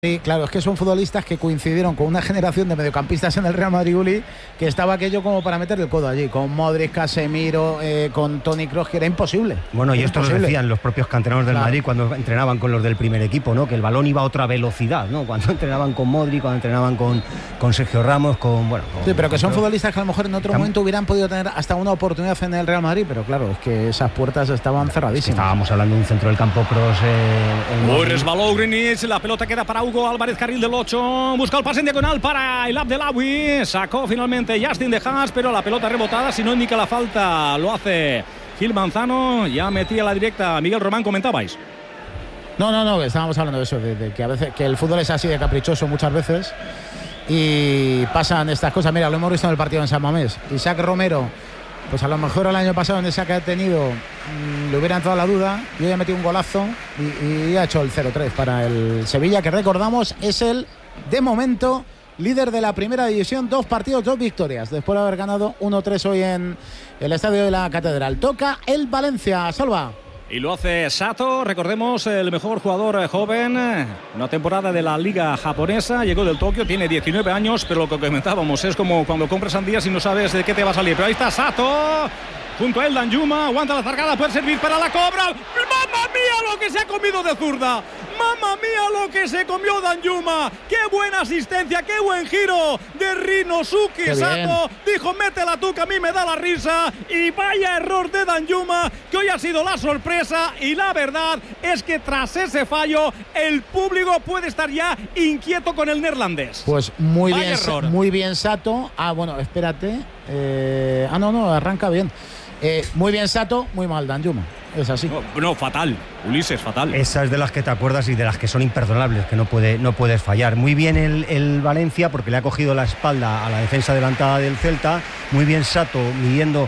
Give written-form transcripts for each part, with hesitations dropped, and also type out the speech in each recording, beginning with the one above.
Sí, claro, es que son futbolistas que coincidieron con una generación de mediocampistas en el Real Madrid, Uli, que estaba aquello como para meter el codo allí, con Modric, Casemiro, con Toni Kroos, que era imposible. Bueno, y esto lo decían los propios canteranos del Madrid cuando entrenaban con los del primer equipo, ¿no? Que el balón iba a otra velocidad, ¿no? Cuando entrenaban con Modric, cuando entrenaban con Sergio Ramos, sí, pero que son futbolistas que a lo mejor en otro momento hubieran podido tener hasta una oportunidad en el Real Madrid, pero claro, es que esas puertas estaban cerradísimas. Estábamos hablando de un centro del campo Kroos. Muy resbaló Greenwich, la pelota queda para Hugo Álvarez, carril del 8, busca el pase en diagonal para el Abdelawi, sacó finalmente Justin de Haas, pero la pelota rebotada, si no indica la falta, lo hace Gil Manzano, ya metía la directa. Miguel Román, comentabais. No, estábamos hablando de eso, de que a veces que el fútbol es así de caprichoso muchas veces y pasan estas cosas. Mira, lo hemos visto en el partido en San Mamés. Isaac Romero, pues a lo mejor el año pasado en esa que ha tenido le hubiera entrado la duda, y hoy ha metido un golazo y ha hecho el 0-3 para el Sevilla, que recordamos es el, de momento, líder de la primera división, 2 partidos, 2 victorias, después de haber ganado 1-3 hoy en el estadio de la Catedral. Toca el Valencia, Salva. Y lo hace Sato, recordemos, el mejor jugador joven, una temporada de la liga japonesa, llegó del Tokio, tiene 19 años, pero lo que comentábamos es como cuando compras sandías y no sabes de qué te va a salir. Pero ahí está Sato, junto a él Danjuma, aguanta la zargada, puede servir para la cobra. ¡Mamma mía lo que se ha comido de zurda! ¡Mamma mía lo que se comió Danjuma! ¡Qué buena asistencia, qué buen giro de Rinosuke Sato! Dijo, métela tú que a mí me da la risa. Y vaya error de Danjuma, que hoy ha sido la sorpresa. Y la verdad es que tras ese fallo, el público puede estar ya inquieto con el neerlandés. Pues muy bien Sato. Bueno, espérate. No, arranca bien. Muy bien Sato, muy mal Danjuma. Es así. No, fatal, Ulises, fatal. Esa es de las que te acuerdas y de las que son imperdonables, que no puedes fallar. Muy bien el Valencia, porque le ha cogido la espalda a la defensa adelantada del Celta. Muy bien Sato, midiendo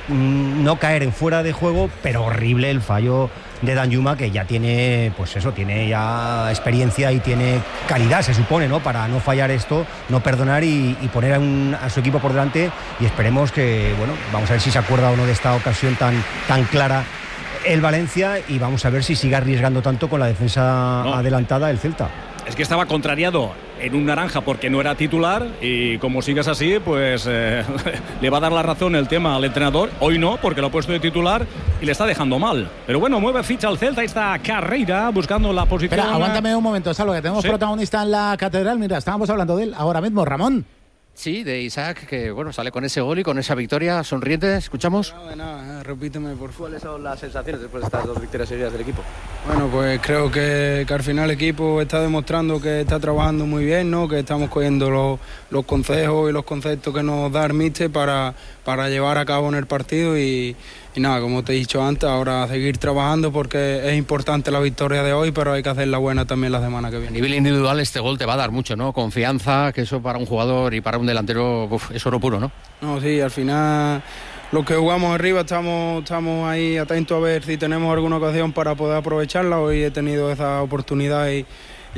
no caer en fuera de juego, pero horrible el fallo de Danjuma, que ya tiene, pues eso, tiene ya experiencia y tiene calidad, se supone, ¿no? Para no fallar esto, no perdonar y poner a su equipo por delante. Y esperemos que, bueno, vamos a ver si se acuerda o no de esta ocasión tan clara el Valencia, y vamos a ver si sigue arriesgando tanto con la defensa adelantada del Celta. Es que estaba contrariado en un naranja porque no era titular, y como sigas así, pues le va a dar la razón el tema al entrenador. Hoy no, porque lo ha puesto de titular y le está dejando mal. Pero bueno, mueve ficha al Celta, esta carrera buscando la posición. Espera, aguántame un momento, Salvo, que tenemos protagonista en la Catedral. Mira, estábamos hablando de él ahora mismo, Ramón. Sí, de Isaac, que bueno, sale con ese gol y con esa victoria sonriente. ¿Escuchamos? No, repíteme por favor. ¿Cuáles son las sensaciones después de estas 2 victorias seguidas del equipo? Bueno, pues creo que al final el equipo está demostrando que está trabajando muy bien, ¿no? Que estamos cogiendo los consejos y los conceptos que nos da el míster para llevar a cabo en el partido y nada, como te he dicho antes, ahora a seguir trabajando, porque es importante la victoria de hoy, pero hay que hacerla buena también la semana que viene. A nivel individual este gol te va a dar mucho, ¿no? Confianza, que eso para un jugador y para un delantero es oro puro, ¿no? No, sí, al final los que jugamos arriba estamos ahí atentos a ver si tenemos alguna ocasión para poder aprovecharla. Hoy he tenido esa oportunidad y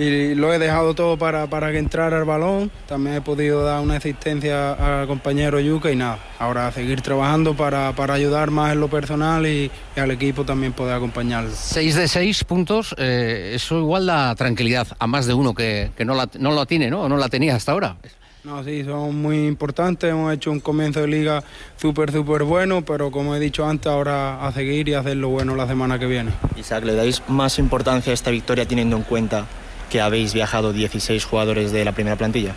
lo he dejado todo para que entrara el balón. También he podido dar una asistencia al compañero Yuka y nada, ahora a seguir trabajando para ayudar más en lo personal y al equipo también poder acompañarlo. 6 de 6 puntos, eso igual da tranquilidad a más de uno que no la tiene, ¿no? O no la tenía hasta ahora. No, sí, son muy importantes. Hemos hecho un comienzo de liga súper bueno, pero como he dicho antes, ahora a seguir y hacer lo bueno la semana que viene. Isaac, ¿le dais más importancia a esta victoria teniendo en cuenta que habéis viajado 16 jugadores de la primera plantilla?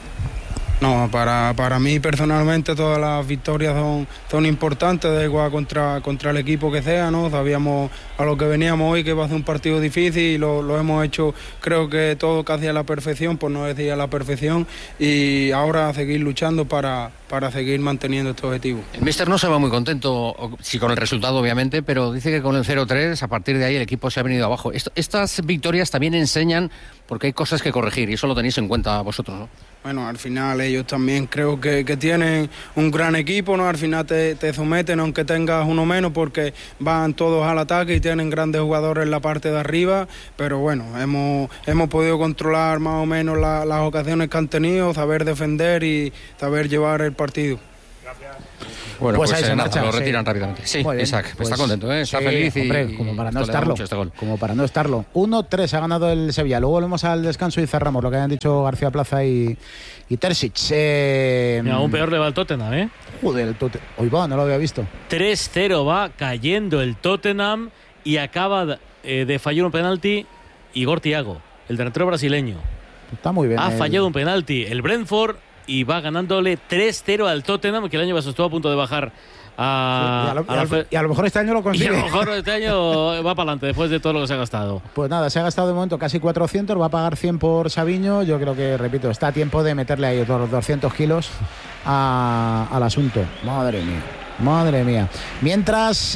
No, para mí personalmente todas las victorias son importantes, da igual contra el equipo que sea, ¿no? Sabíamos a lo que veníamos hoy que iba a ser un partido difícil y lo hemos hecho, creo que todo casi a la perfección, por no decir a la perfección, y ahora a seguir luchando para seguir manteniendo este objetivo. El míster no se va muy contento, sí, con el resultado obviamente, pero dice que con el 0-3 a partir de ahí el equipo se ha venido abajo. Estas victorias también enseñan, porque hay cosas que corregir y eso lo tenéis en cuenta vosotros, ¿no? Bueno, al final ellos también creo que tienen un gran equipo, ¿no? Al final te someten aunque tengas uno menos, porque van todos al ataque y tienen grandes jugadores en la parte de arriba, pero bueno, hemos podido controlar más o menos las ocasiones que han tenido, saber defender y saber llevar el partido. Gracias. Bueno, pues ahí se nada, marcha, lo retiran rápidamente. Sí, Isaac, pues, está contento, está feliz hombre, y como para no le da estarlo. mucho este gol. Como para no estarlo. 1-3 ha ganado el Sevilla. Luego volvemos al descanso y cerramos lo que hayan dicho García Plaza y Terzic. Aún peor le va el Tottenham, ¿eh? Joder, el Tottenham. Hoy va, no lo había visto. 3-0 va cayendo el Tottenham y acaba de fallar un penalti Igor Thiago, el delantero brasileño. Está muy bien. Ha fallado un penalti el Brentford y va ganándole 3-0 al Tottenham, que el año pasado estuvo a punto de bajar y a lo mejor este año lo consigue. Y a lo mejor este año va para adelante después de todo lo que se ha gastado. Pues nada, se ha gastado de momento casi 400, va a pagar 100 por Savinho. Yo creo que, repito, está a tiempo de meterle ahí otros 200 kilos al asunto. Madre mía. Mientras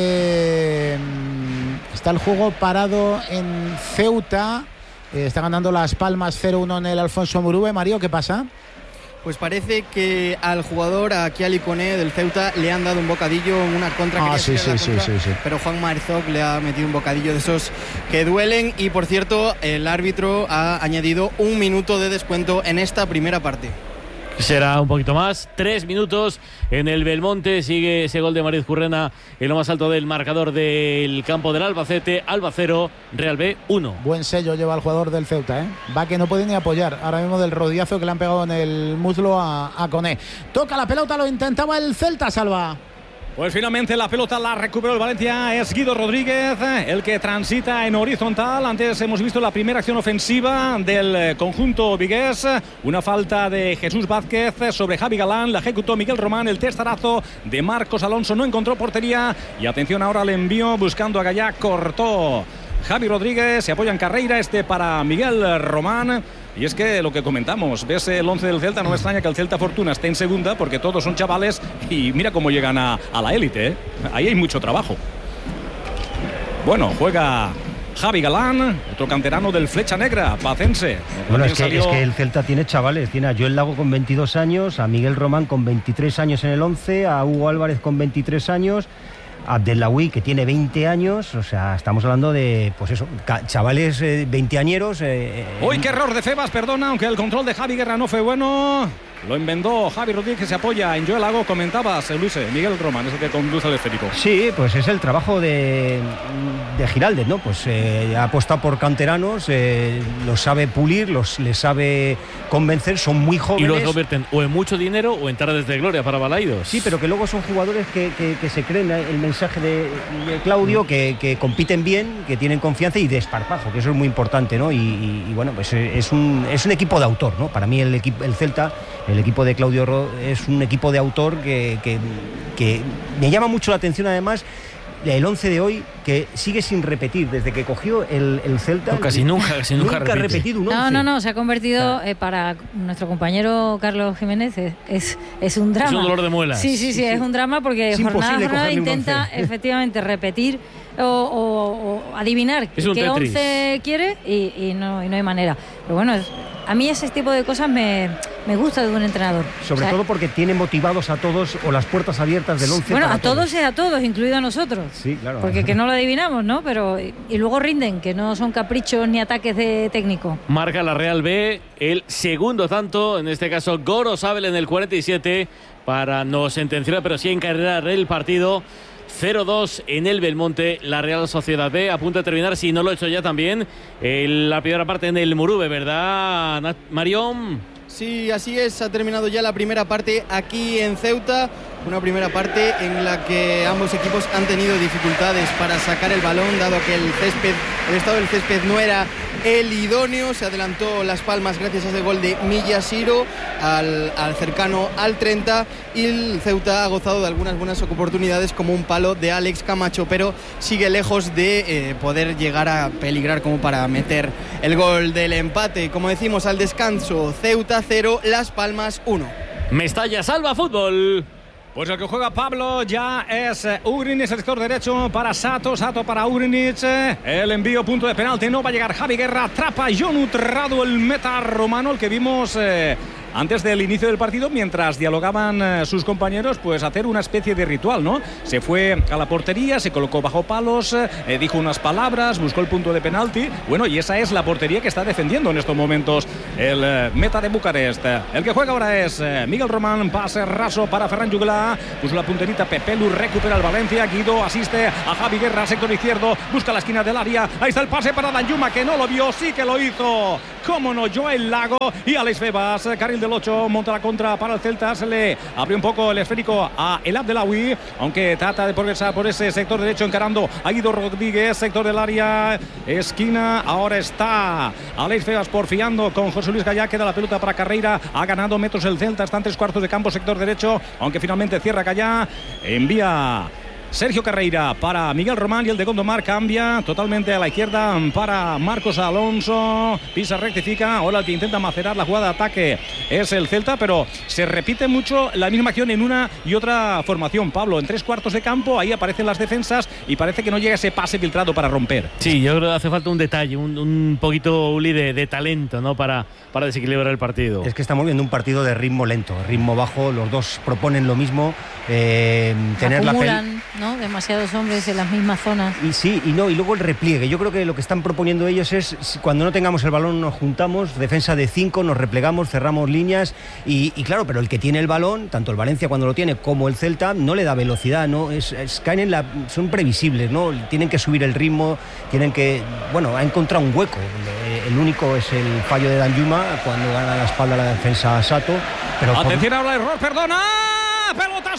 está el juego parado en Ceuta, está ganando Las Palmas 0-1 en el Alfonso Murube. Mario, ¿qué pasa? Pues parece que al jugador, a Kiali Koné del Ceuta, le han dado un bocadillo en una contra. Sí. Pero Juan Marzok le ha metido un bocadillo de esos que duelen. Y por cierto, el árbitro ha añadido 1 minuto de descuento en esta primera parte. Será un poquito más, 3 minutos en el Belmonte. Sigue ese gol de Mariz Currena en lo más alto del marcador del campo del Albacete. Alba 0, Real B 1. Buen sello lleva el jugador del Ceuta, ¿eh? Va que no puede ni apoyar ahora mismo del rodillazo que le han pegado en el muslo a Koné. Toca la pelota, lo intentaba el Celta, Salva. Pues finalmente la pelota la recuperó el Valencia. Es Guido Rodríguez el que transita en horizontal. Antes hemos visto la primera acción ofensiva del conjunto vigués. Una falta de Jesús Vázquez sobre Javi Galán. La ejecutó Miguel Román. El testarazo de Marcos Alonso no encontró portería. Y atención ahora al envío buscando a Gallá. Cortó Javi Rodríguez. Se apoya en carrera para Miguel Román. Y es que lo que comentamos, ves el 11 del Celta, no me extraña que el Celta Fortuna esté en segunda, porque todos son chavales y mira cómo llegan a la élite, ¿eh? Ahí hay mucho trabajo. Bueno, juega Javi Galán, otro canterano del Flecha Negra, pacense. Bueno, es que el Celta tiene chavales, tiene a Joel Lago con 22 años, a Miguel Román con 23 años en el 11, a Hugo Álvarez con 23 años, Abdellaoui, que tiene 20 años, o sea, estamos hablando de, pues eso, chavales veinteañeros. ¡Uy, qué error de Febas! Perdona, aunque el control de Javi Guerra no fue bueno. Lo inventó Javi Rodríguez, que se apoya en Joel Lago. Comentabas, Luis, Miguel Román es el que conduce el esférico. Sí, pues es el trabajo de Giraldez, ¿no? Pues ha apostado por canteranos, los sabe pulir, les sabe convencer, son muy jóvenes. Y los convierten o en mucho dinero o en tardes de gloria para Balaidos. Sí, pero que luego son jugadores que se creen el mensaje de Claudio, que compiten bien, que tienen confianza y desparpajo, que eso es muy importante, ¿no? Y bueno, pues es un equipo de autor, ¿no? Para mí el Celta, el equipo de Claudio es un equipo de autor que me llama mucho la atención, además, el 11 de hoy, que sigue sin repetir desde que cogió el Celta. No, casi nunca ha repetido un 11. No, se ha convertido, para nuestro compañero Carlos Jiménez, es un drama. Es un dolor de muelas. Sí, es un drama porque jornada intenta efectivamente repetir o adivinar qué 11 quiere y no hay manera. Pero bueno, a mí ese tipo de cosas me gusta de un entrenador. Sobre todo porque tiene motivados a todos, o las puertas abiertas del 11. Bueno, a todos, incluido a nosotros. Sí, claro. Porque que no lo adivinamos, ¿no? Pero y luego rinden, que no son caprichos ni ataques de técnico. Marca la Real B el segundo tanto, en este caso Gorosabel en el 47, para no sentenciar, pero sí encarrilar el partido. 0-2 en el Belmonte, la Real Sociedad B, a punto de terminar, si no lo he hecho ya también, la primera parte en el Murube, ¿verdad, Marión? Sí, así es, ha terminado ya la primera parte aquí en Ceuta, una primera parte en la que ambos equipos han tenido dificultades para sacar el balón, dado que el estado del césped no era el idóneo. Se adelantó Las Palmas gracias a ese gol de Miyashiro al cercano al 30, y el Ceuta ha gozado de algunas buenas oportunidades, como un palo de Alex Camacho, pero sigue lejos de poder llegar a peligrar como para meter el gol del empate. Como decimos, al descanso, Ceuta 0, Las Palmas 1. Mestalla Salva Fútbol. Pues el que juega Pablo ya es Ugrinic, el sector derecho para Sato para Ugrinic. El envío, punto de penalti, no va a llegar Javi Guerra, atrapa Jon Utrradu, el meta romano, el que vimos antes del inicio del partido, mientras dialogaban sus compañeros, pues hacer una especie de ritual, ¿no? Se fue a la portería, se colocó bajo palos, dijo unas palabras, buscó el punto de penalti. Bueno, y esa es la portería que está defendiendo en estos momentos el meta de Bucarest. El que juega ahora es Miguel Román, pase raso para Ferran Juglar, puso la punterita, Pepelu recupera el Valencia, Guido asiste a Javi Guerra, sector izquierdo, busca la esquina del área, ahí está el pase para Danjuma, que no lo vio, sí que lo hizo, cómo no, Joel Lago y Alex Febas, carril del 8, monta la contra para el Celta, se le abrió un poco el esférico a El Abdelawi, aunque trata de progresar por ese sector derecho, encarando a Guido Rodríguez, sector del área, esquina, ahora está Alex Febas porfiando con José Luis Gallá, queda la pelota para Carreira, ha ganado metros el Celta, está en 3/4 de campo, sector derecho, aunque finalmente cierra Gallá, envía Sergio Carreira para Miguel Román y el de Gondomar cambia totalmente a la izquierda para Marcos Alonso. Pisa, rectifica. Ahora el que intenta macerar la jugada de ataque es el Celta, pero se repite mucho la misma acción en una y otra formación. Pablo, en 3/4 de campo, ahí aparecen las defensas y parece que no llega ese pase filtrado para romper. Sí, yo creo que hace falta un detalle, un poquito, Uli, de talento, ¿no? Para desequilibrar el partido. Es que estamos viendo un partido de ritmo lento, ritmo bajo. Los dos proponen lo mismo. Tener acumulan, ¿no? Demasiados hombres en las mismas zonas. Y sí, y luego el repliegue. Yo creo que lo que están proponiendo ellos es, cuando no tengamos el balón nos juntamos, defensa de 5, nos replegamos, cerramos líneas y claro, pero el que tiene el balón, tanto el Valencia cuando lo tiene como el Celta, no le da velocidad, ¿no? Caen son previsibles, ¿no? Tienen que subir el ritmo, ha encontrado un hueco. El único es el fallo de Danjuma cuando gana la espalda la defensa a Sato. Pero atención ahora, error, perdona. Pelota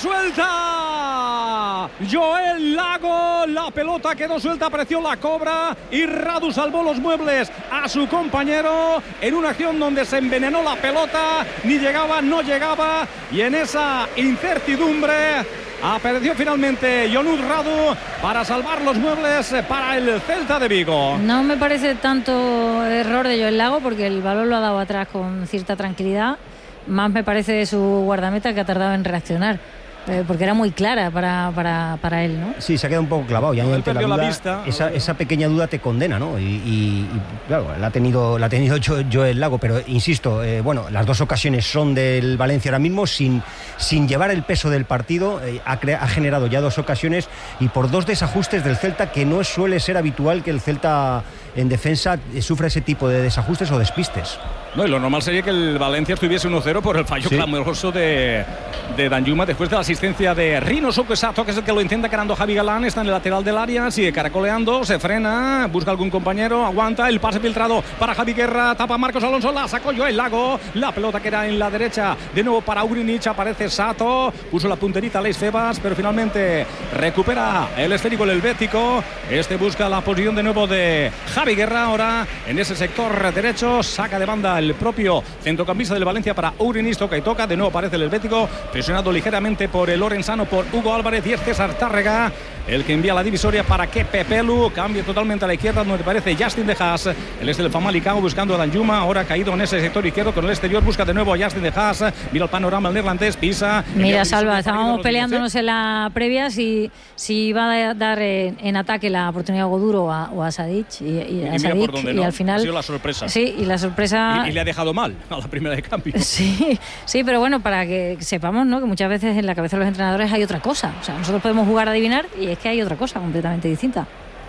suelta, Joel Lago, la pelota quedó suelta, apareció la cobra y Radu salvó los muebles a su compañero en una acción donde se envenenó la pelota, ni llegaba, no llegaba, y en esa incertidumbre apareció finalmente Jonut Radu para salvar los muebles para el Celta de Vigo. No me parece tanto error de Joel Lago, porque el balón lo ha dado atrás con cierta tranquilidad. Más me parece de su guardameta, que ha tardado en reaccionar, porque era muy clara para él, ¿no? Sí, se ha quedado un poco clavado. Ya ante la vista, esa pequeña duda te condena, ¿no? Y claro, la ha tenido Joel Lago, pero insisto, las dos ocasiones son del Valencia ahora mismo, sin llevar el peso del partido. Ha generado ya dos ocasiones y por dos desajustes del Celta, que no suele ser habitual que el Celta en defensa sufra ese tipo de desajustes o despistes. No, y lo normal sería que el Valencia estuviese 1-0 por el fallo clamoroso de Danjuma después de la asistencia de Rino Sokosato, que es el que lo intenta, ganando Javi Galán, está en el lateral del área, sigue caracoleando, se frena, busca algún compañero, aguanta, el pase filtrado para Javi Guerra, tapa Marcos Alonso, la sacó Joel Lago, la pelota que era en la derecha, de nuevo para Ugrinic, aparece Sato, puso la punterita Alex Febas, pero finalmente recupera el esférico el helvético, busca la posición de nuevo de Javi Guerra, ahora en ese sector derecho, saca de banda el propio centrocampista del Valencia para Ugrinic, toca y toca, de nuevo aparece el helvético, presionado ligeramente por el Lorenzano, por Hugo Álvarez, y es César Tárrega el que envía la divisoria para que Pepelu cambie totalmente a la izquierda, donde parece Justin De Haas, el del Famalicão, buscando a Danjuma, ahora caído en ese sector izquierdo con el exterior, busca de nuevo a Justin De Haas, mira el panorama el neerlandés, pisa. Mira, Salva, estábamos peleándonos en la previa si iba a dar en ataque la oportunidad a Goduro o a Sadic y al final ha sido la sorpresa. Sí, y la sorpresa y le ha dejado mal a la primera de cambio. Sí, pero bueno, para que sepamos, ¿no?, que muchas veces en la cabeza de los entrenadores hay otra cosa. O sea, nosotros podemos jugar a adivinar y es que hay otra cosa completamente distinta.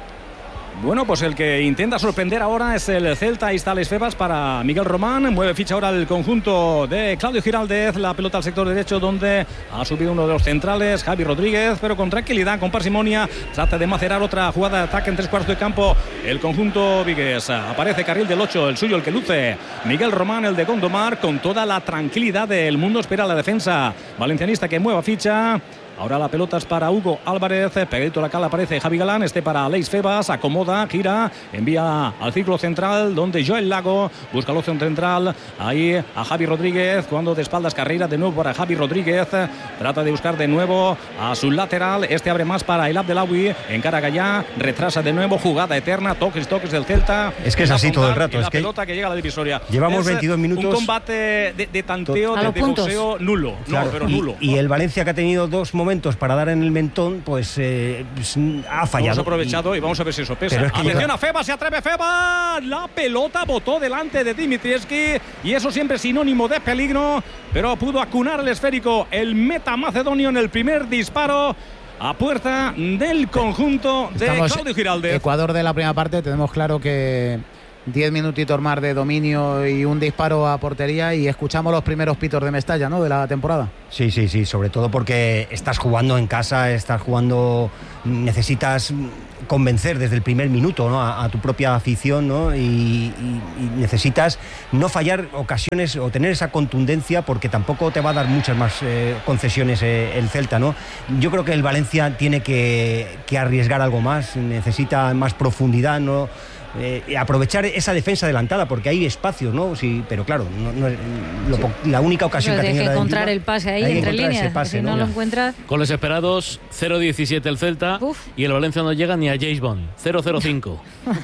Bueno, pues el que intenta sorprender ahora es el Celta. Ahí está Alex Febas para Miguel Román. Mueve ficha ahora el conjunto de Claudio Giraldez. La pelota al sector derecho, donde ha subido uno de los centrales, Javi Rodríguez, pero con tranquilidad, con parsimonia. Trata de macerar otra jugada de ataque en 3/4 de campo. El conjunto vigués. Aparece carril del 8, el suyo, el que luce Miguel Román, el de Gondomar, con toda la tranquilidad del mundo. Espera la defensa valencianista que mueva ficha. Ahora la pelota es para Hugo Álvarez, pegadito a la cala aparece Javi Galán, para Alex Febas, acomoda, gira, envía al círculo central, donde Joel Lago busca la opción central, ahí a Javi Rodríguez, cuando de espaldas Carreira, de nuevo para Javi Rodríguez, trata de buscar de nuevo a su lateral, abre más para El Abdelawi, encara Gallá, retrasa de nuevo, jugada eterna, toques del Celta. Es que es así todo el rato. La pelota que llega a la divisoria. Llevamos 22 minutos. Un combate de tanteo, de boxeo nulo. Claro, pero nulo. Y el Valencia, que ha tenido dos momentos para dar en el mentón, pues ha fallado. Hemos aprovechado y vamos a ver si eso pesa. Atención a Feba, se atreve Feba. La pelota botó delante de Dimitrievski y eso siempre es sinónimo de peligro, pero pudo acunar el esférico el meta macedonio en el primer disparo a puerta del conjunto de Claudio Giraldez. Ecuador de la primera parte, tenemos claro que 10 minutitos más de dominio y un disparo a portería, y escuchamos los primeros pitos de Mestalla, ¿no?, de la temporada. Sí, sobre todo porque estás jugando en casa, necesitas convencer desde el primer minuto, ¿no?, a tu propia afición, ¿no?, y necesitas no fallar ocasiones o tener esa contundencia, porque tampoco te va a dar muchas más concesiones el Celta, ¿no? Yo creo que el Valencia tiene que arriesgar algo más, necesita más profundidad, ¿no?, aprovechar esa defensa adelantada, porque hay espacios, ¿no? Sí, pero claro, no es la única ocasión que ha tenido. Hay que encontrar el pase ahí entre líneas, si no lo encuentras. Goles esperados, 0-17 el Celta. Y el Valencia no llega ni a James Bond, 0-0-5.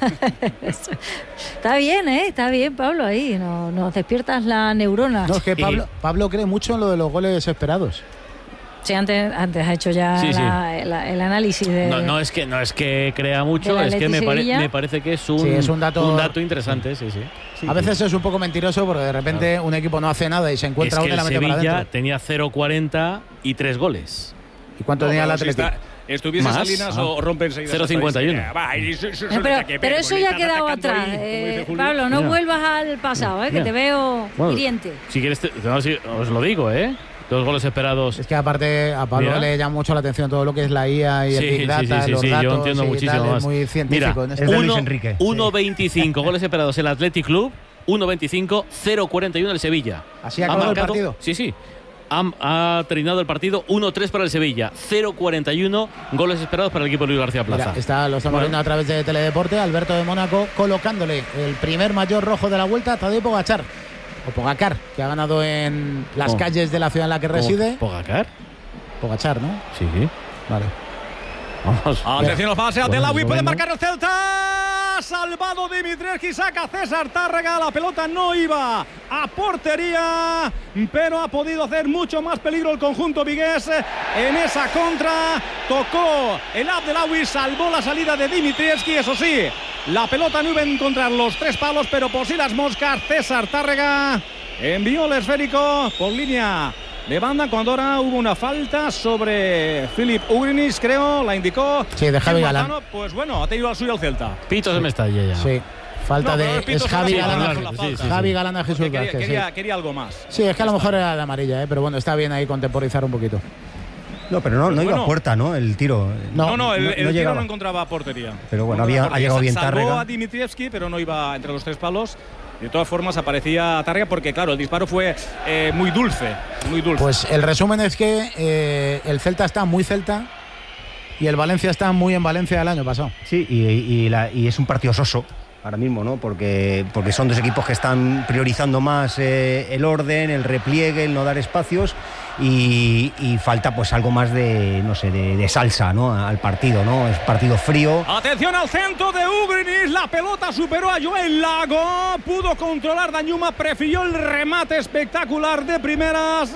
Está bien, está bien, Pablo, ahí nos despiertas la neurona. No, es que Pablo cree mucho en lo de los goles esperados. Sí, antes ha hecho ya el análisis de... No es que crea mucho, es que me parece que es un dato interesante. Sí. A veces es un poco mentiroso, porque de repente un equipo no hace nada y se encuentra uno y la mete para adentro. Tenía 0-40 y 3 goles. ¿Y cuánto tenía el Atlético? ¿Estuviese ¿más? Salinas o rompe enseguida 0-51. Pero eso ya ha quedado atrás. Pablo, no vuelvas al pasado, que te veo hiriente. Si quieres, os lo digo, 2 goles esperados. Es que aparte a Pablo le llama mucho la atención todo lo que es la IA y el Big Data, los datos. Yo entiendo muchísimo más. Es muy científico. Mira, es de Luis Enrique. 1.25 goles esperados el Athletic Club, 1.25, 0.41 el Sevilla. ¿Así ha acabado el partido? Sí. Ha terminado el partido 1-3 para el Sevilla, 0-41 goles esperados para el equipo de Luis García Plaza. Mira, lo estamos viendo a través de Teledeporte. Alberto de Mónaco colocándole el primer mayor rojo de la vuelta a Tadej Pogačar. O Pogacar, que ha ganado en las calles de la ciudad en la que reside. ¿Pogacar? Pogačar, ¿no? Sí. Vale. Vamos. Atención, pase a Telawi, puede marcar el Celta. Salvado Dimitrievski, saca César Tárrega. La pelota no iba a portería, pero ha podido hacer mucho más peligro el conjunto vigués en esa contra. Tocó el Abdelawi, salvó la salida de Dimitrievski. Eso sí, la pelota no iba a encontrar los 3 palos, pero por si las moscas, César Tárrega envió el esférico por línea de banda, cuando ahora hubo una falta sobre Filip Ugrinis, creo, la indicó. Sí, de Javi Galán. Pues bueno, ha tenido al suyo al Celta. Pitos de Mestalla ya. Sí. Falta es Javi Galán. Javi Galán a Jesús Vázquez. Quería algo más. Sí, es que a lo mejor era de amarilla, pero bueno, está bien ahí contemporizar un poquito. No, pero no iba a puerta, ¿no? El tiro. No, el tiro no encontraba portería. Pero bueno, ha llegado bien Tárrega. Salvó a Dimitrievski, pero no iba entre los 3 palos. De todas formas aparecía Tárrega, porque claro, el disparo fue muy dulce. Pues el resumen es que el Celta está muy Celta y el Valencia está muy en Valencia el año pasado. Sí, y es un partido soso ahora mismo, ¿no? Porque son 2 equipos que están priorizando más el orden, el repliegue, el no dar espacios, y falta pues algo más de salsa, ¿no?, al partido, ¿no? Es partido frío. Atención al centro de Ugrinis, la pelota superó a Joel Lago, pudo controlar Danjuma, prefirió el remate espectacular de primeras,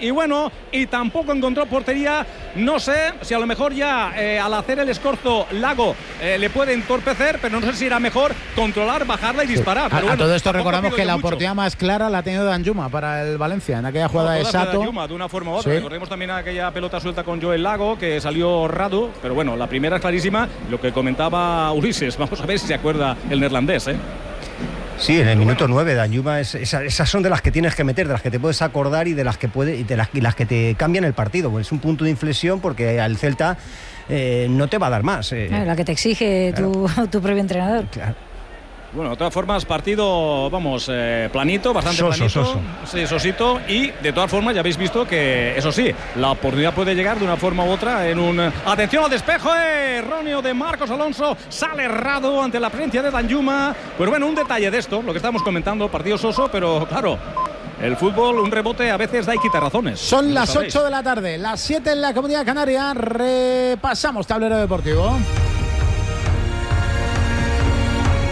y tampoco encontró portería. No sé si a lo mejor ya al hacer el escorzo Lago le puede entorpecer, pero no sé si era mejor controlar, bajarla y disparar. Pero a todo esto recordamos que la oportunidad más clara la ha tenido Danjuma para el Valencia en aquella jugada de Sato. De una forma u otra. Sí. Recordemos también aquella pelota suelta con Joel Lago, que salió Radu, pero bueno, la primera es clarísima. Lo que comentaba Ulises, vamos a ver si se acuerda el neerlandés, Sí, en el minuto 9, Danjuma, esas son de las que tienes que meter, de las que te puedes acordar y de las que te cambian el partido. Pues es un punto de inflexión, porque al Celta no te va a dar más. La que te exige tu propio entrenador. Claro. Bueno, de todas formas, partido, planito, bastante planito. Sí, sosito. Y de todas formas, ya habéis visto que, eso sí, la oportunidad puede llegar de una forma u otra en un... Atención al despejo, erróneo de Marcos Alonso. Sale errado ante la presencia de Danjuma. Pues bueno, un detalle de esto, lo que estamos comentando, partido soso, pero claro, el fútbol, un rebote a veces da y quita razones. Son las 8 de la tarde, las 7 en la Comunidad Canaria. Repasamos tablero deportivo.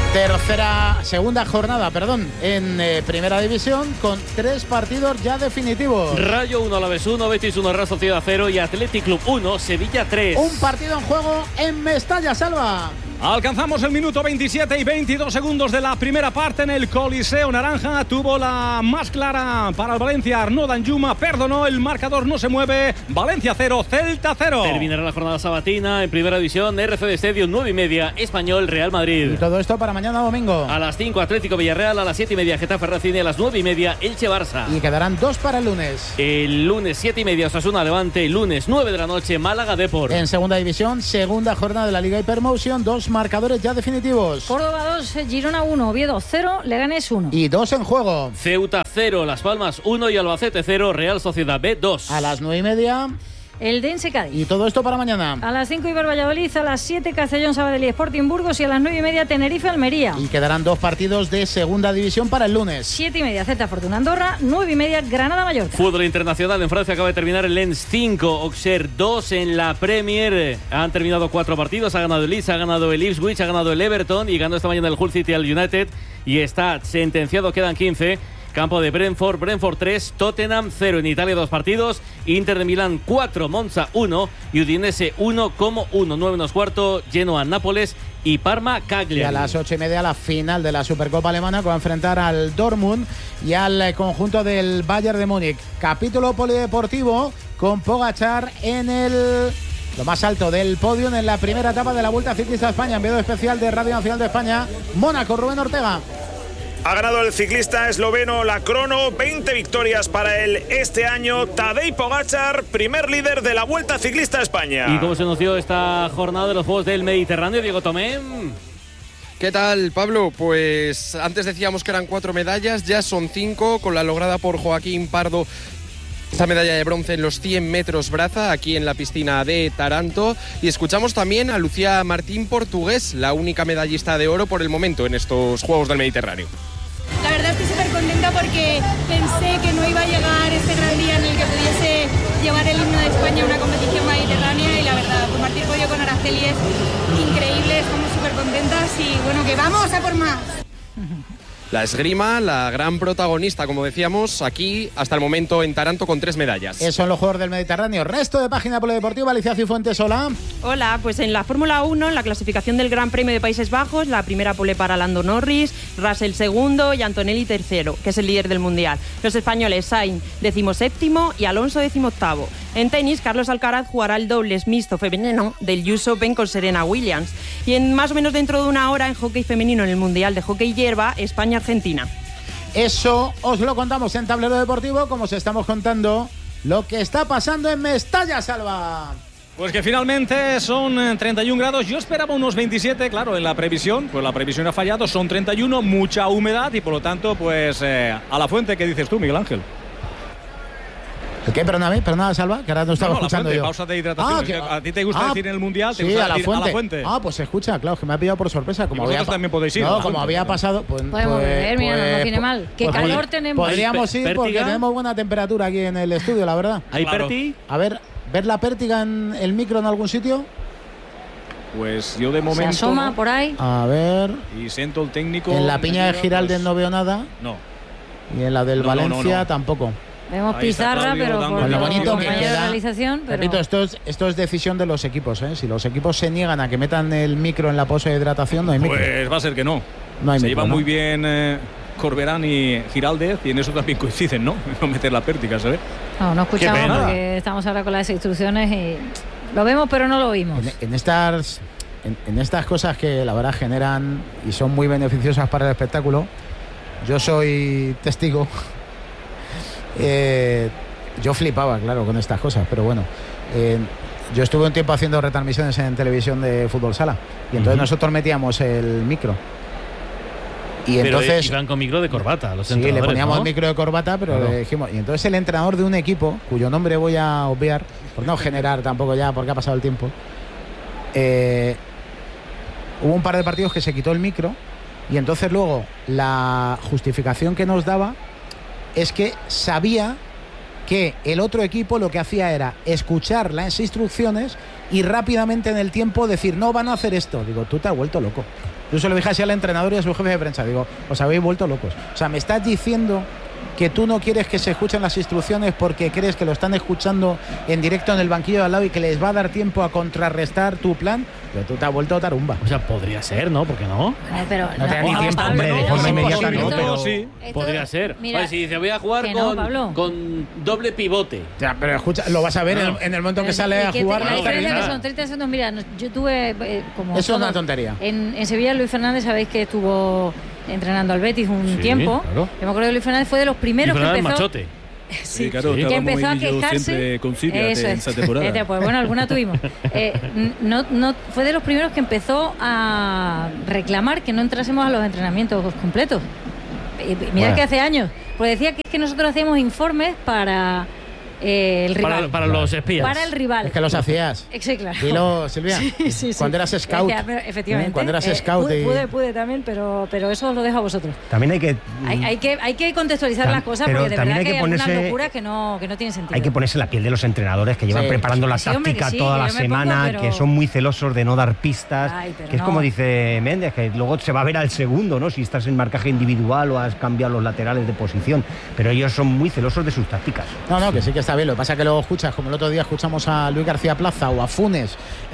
Segunda jornada, en Primera División, con 3 partidos ya definitivos. Rayo 1, Alavés 1, Betis 1, Real Sociedad 0 y Athletic Club 1, Sevilla 3. Un partido en juego en Mestalla, Salva. Alcanzamos el minuto 27 y 22 segundos de la primera parte en el Coliseo Naranja. Tuvo la más clara para el Valencia. Arnaud Danjuma perdonó, el marcador no se mueve. Valencia 0, Celta 0. Terminará la jornada sabatina en Primera División, RCD Stadium 9:30, Español Real Madrid. Y todo esto para mañana domingo. A las 5 Atlético Villarreal, a las 7:30 Getafe Racing, a las 9:30 Elche Barça. Y quedarán 2 para el lunes. El lunes 7:30 Osasuna Levante, el lunes 9 de la noche Málaga Depor. En Segunda División, segunda jornada de la Liga Hypermotion, 2 marcadores ya definitivos. Córdoba 2, Girona 1, Oviedo 0, Leganés 1. Y 2 en juego. Ceuta 0, Las Palmas 1 y Albacete 0, Real Sociedad B 2. A las 9:30 el Dense Cádiz. Y todo esto para mañana. A las 5 Iber Valladolid, a las 7 Castellón Sabadell y Sporting Burgos y a las 9:30 Tenerife Almería. Y quedarán 2 partidos de Segunda División para el lunes. 7:30 Celta Fortuna Andorra, 9:30 Granada Mallorca. Fútbol internacional en Francia, acaba de terminar el Lens 5, Auxerre 2 en la Premier. Han terminado 4 partidos, ha ganado el Leeds, ha ganado el Ipswich, ha ganado el Everton y ganó esta mañana el Hull City al United y está sentenciado, quedan 15. Campo de Brentford 3, Tottenham 0 en Italia, 2 partidos, Inter de Milán 4, Monza 1 y Udinese 1 como 1, 9:15, Genoa Nápoles y Parma Cagliari. Y a las 8:30 la final de la Supercopa Alemana, que va a enfrentar al Dortmund y al conjunto del Bayern de Múnich. Capítulo polideportivo con Pogačar en lo más alto del podio en la primera etapa de la Vuelta Ciclista a España. Enviado especial de Radio Nacional de España, Mónaco, Rubén Ortega. Ha ganado el ciclista esloveno la crono, 20 victorias para él este año. Tadej Pogačar, primer líder de la Vuelta Ciclista a España. ¿Y cómo se nos dio esta jornada de los Juegos del Mediterráneo, Diego Tomé? ¿Qué tal, Pablo? Pues antes decíamos que eran 4 medallas, ya son 5, con la lograda por Joaquín Pardo. Esta medalla de bronce en los 100 metros braza, aquí en la piscina de Taranto. Y escuchamos también a Lucía Martín Portugués, la única medallista de oro por el momento en estos Juegos del Mediterráneo. La verdad estoy súper contenta porque pensé que no iba a llegar este gran día en el que pudiese llevar el himno de España a una competición mediterránea y la verdad, compartir podio con Araceli es increíble, estamos súper contentas y bueno, que vamos a por más. La esgrima, la gran protagonista, como decíamos, aquí hasta el momento en Taranto con 3 medallas. Eso en los Juegos del Mediterráneo. Resto de página polideportiva, Alicia Cifuentes, hola. Hola, pues en la Fórmula 1, en la clasificación del Gran Premio de Países Bajos, la primera pole para Lando Norris, Russell segundo y Antonelli tercero, que es el líder del Mundial. Los españoles Sainz 17º y Alonso 18º. En tenis, Carlos Alcaraz jugará el dobles mixto femenino del US Open con Serena Williams. Y en más o menos dentro de una hora, en hockey femenino en el Mundial de Hockey Hierba, España-Argentina. Eso os lo contamos en Tablero Deportivo, como os estamos contando lo que está pasando en Mestalla, Salva. Pues que finalmente son 31 grados. Yo esperaba unos 27, claro, en la previsión. Pues la previsión ha fallado, son 31, mucha humedad y por lo tanto, pues a la fuente, ¿qué dices tú, Miguel Ángel? ¿El qué? Perdona, Salva, que ahora no estaba escuchando yo. Pausa de hidratación. ¿A ti te gusta decir en el Mundial? ¿Te gusta decir a la fuente? Pues se escucha, claro, que me ha pillado por sorpresa. Como vosotros también podéis ir. No, como había pasado... Podemos beber, mira, no tiene mal. ¿Qué calor tenemos? Podríamos ir porque tenemos buena temperatura aquí en el estudio, la verdad. ¿Hay Perti? A ver la pértiga en el micro en algún sitio. Pues yo de momento... ¿Se asoma por ahí? A ver... Y siento el técnico... En la Piña de Giraldes pues, no veo nada. No. Y en la del Valencia tampoco. Vemos pizarra, pero por lo bonito que queda. Realización, pero... Repito, esto es decisión de los equipos, ¿eh? Si los equipos se niegan a que metan el micro en la pose de hidratación, no hay micro. Pues va a ser que no. No hay se micro, llevan ¿no? muy bien Corberán y Giraldez y en eso también coinciden, ¿no? No meter la pértiga, ¿sabes? No escuchamos porque estamos ahora con las instrucciones y lo vemos pero no lo oímos. En estas cosas que la verdad generan y son muy beneficiosas para el espectáculo, yo soy testigo. Yo flipaba, claro, con estas cosas, pero bueno, yo estuve un tiempo haciendo retransmisiones en televisión de fútbol sala y entonces nosotros metíamos el micro. Y pero entonces iban con micro de corbata, los sí, le poníamos ¿no? el micro de corbata, pero claro. Le dijimos, y entonces el entrenador de un equipo, cuyo nombre voy a obviar, por no generar tampoco ya, porque ha pasado el tiempo, hubo un par de partidos que se quitó el micro y entonces luego la justificación que nos daba es que sabía que el otro equipo lo que hacía era escuchar las instrucciones y rápidamente en el tiempo decir, no, van a hacer esto. Digo, tú te has vuelto loco. Yo se lo dije así al entrenador y a su jefe de prensa. Digo, os habéis vuelto locos. O sea, me estás diciendo que tú no quieres que se escuchen las instrucciones porque crees que lo están escuchando en directo en el banquillo de al lado y que les va a dar tiempo a contrarrestar tu plan. Pero tú te has vuelto tarumba. O sea, podría ser, ¿no? ¿Por qué no? Pero no te da ni tiempo, hombre, de forma inmediata no, pero sí. Podría ser. Mira, si dice, voy a jugar con doble pivote. Ya, pero escucha, lo vas a ver en el momento que sale a jugar. La diferencia que son 30 segundos. Mira, yo tuve como... Eso es una tontería. En Sevilla, Luis Fernández, sabéis que estuvo entrenando al Betis un tiempo. Claro. Yo me acuerdo que Luis Fernández fue de los primeros que empezó... Machote. Sí, claro, que empezó a quejarse con Silvia en esa temporada. Pues bueno, alguna tuvimos. No fue de los primeros que empezó a reclamar que no entrásemos a los entrenamientos completos. Mira que hace años, pues decía que nosotros hacíamos informes para el rival. Para los espías. Para el rival. Es que los hacías. Sí, claro. Dilo, Silvia. Sí. Cuando eras scout. Efectivamente. Cuando eras scout. Pude también, pero eso os lo dejo a vosotros. También hay que contextualizar las cosas porque de verdad que hay algunas locuras que no tienen sentido. Hay que ponerse la piel de los entrenadores que llevan preparando la táctica toda la semana, que son muy celosos de no dar pistas. Que es como dice Méndez, que luego se va a ver al segundo, ¿no? Si estás en marcaje individual o has cambiado los laterales de posición. Pero ellos son muy celosos de sus tácticas. No, que sí que está bien. Lo que pasa es que luego escuchas, como el otro día escuchamos a Luis García Plaza o a Funes.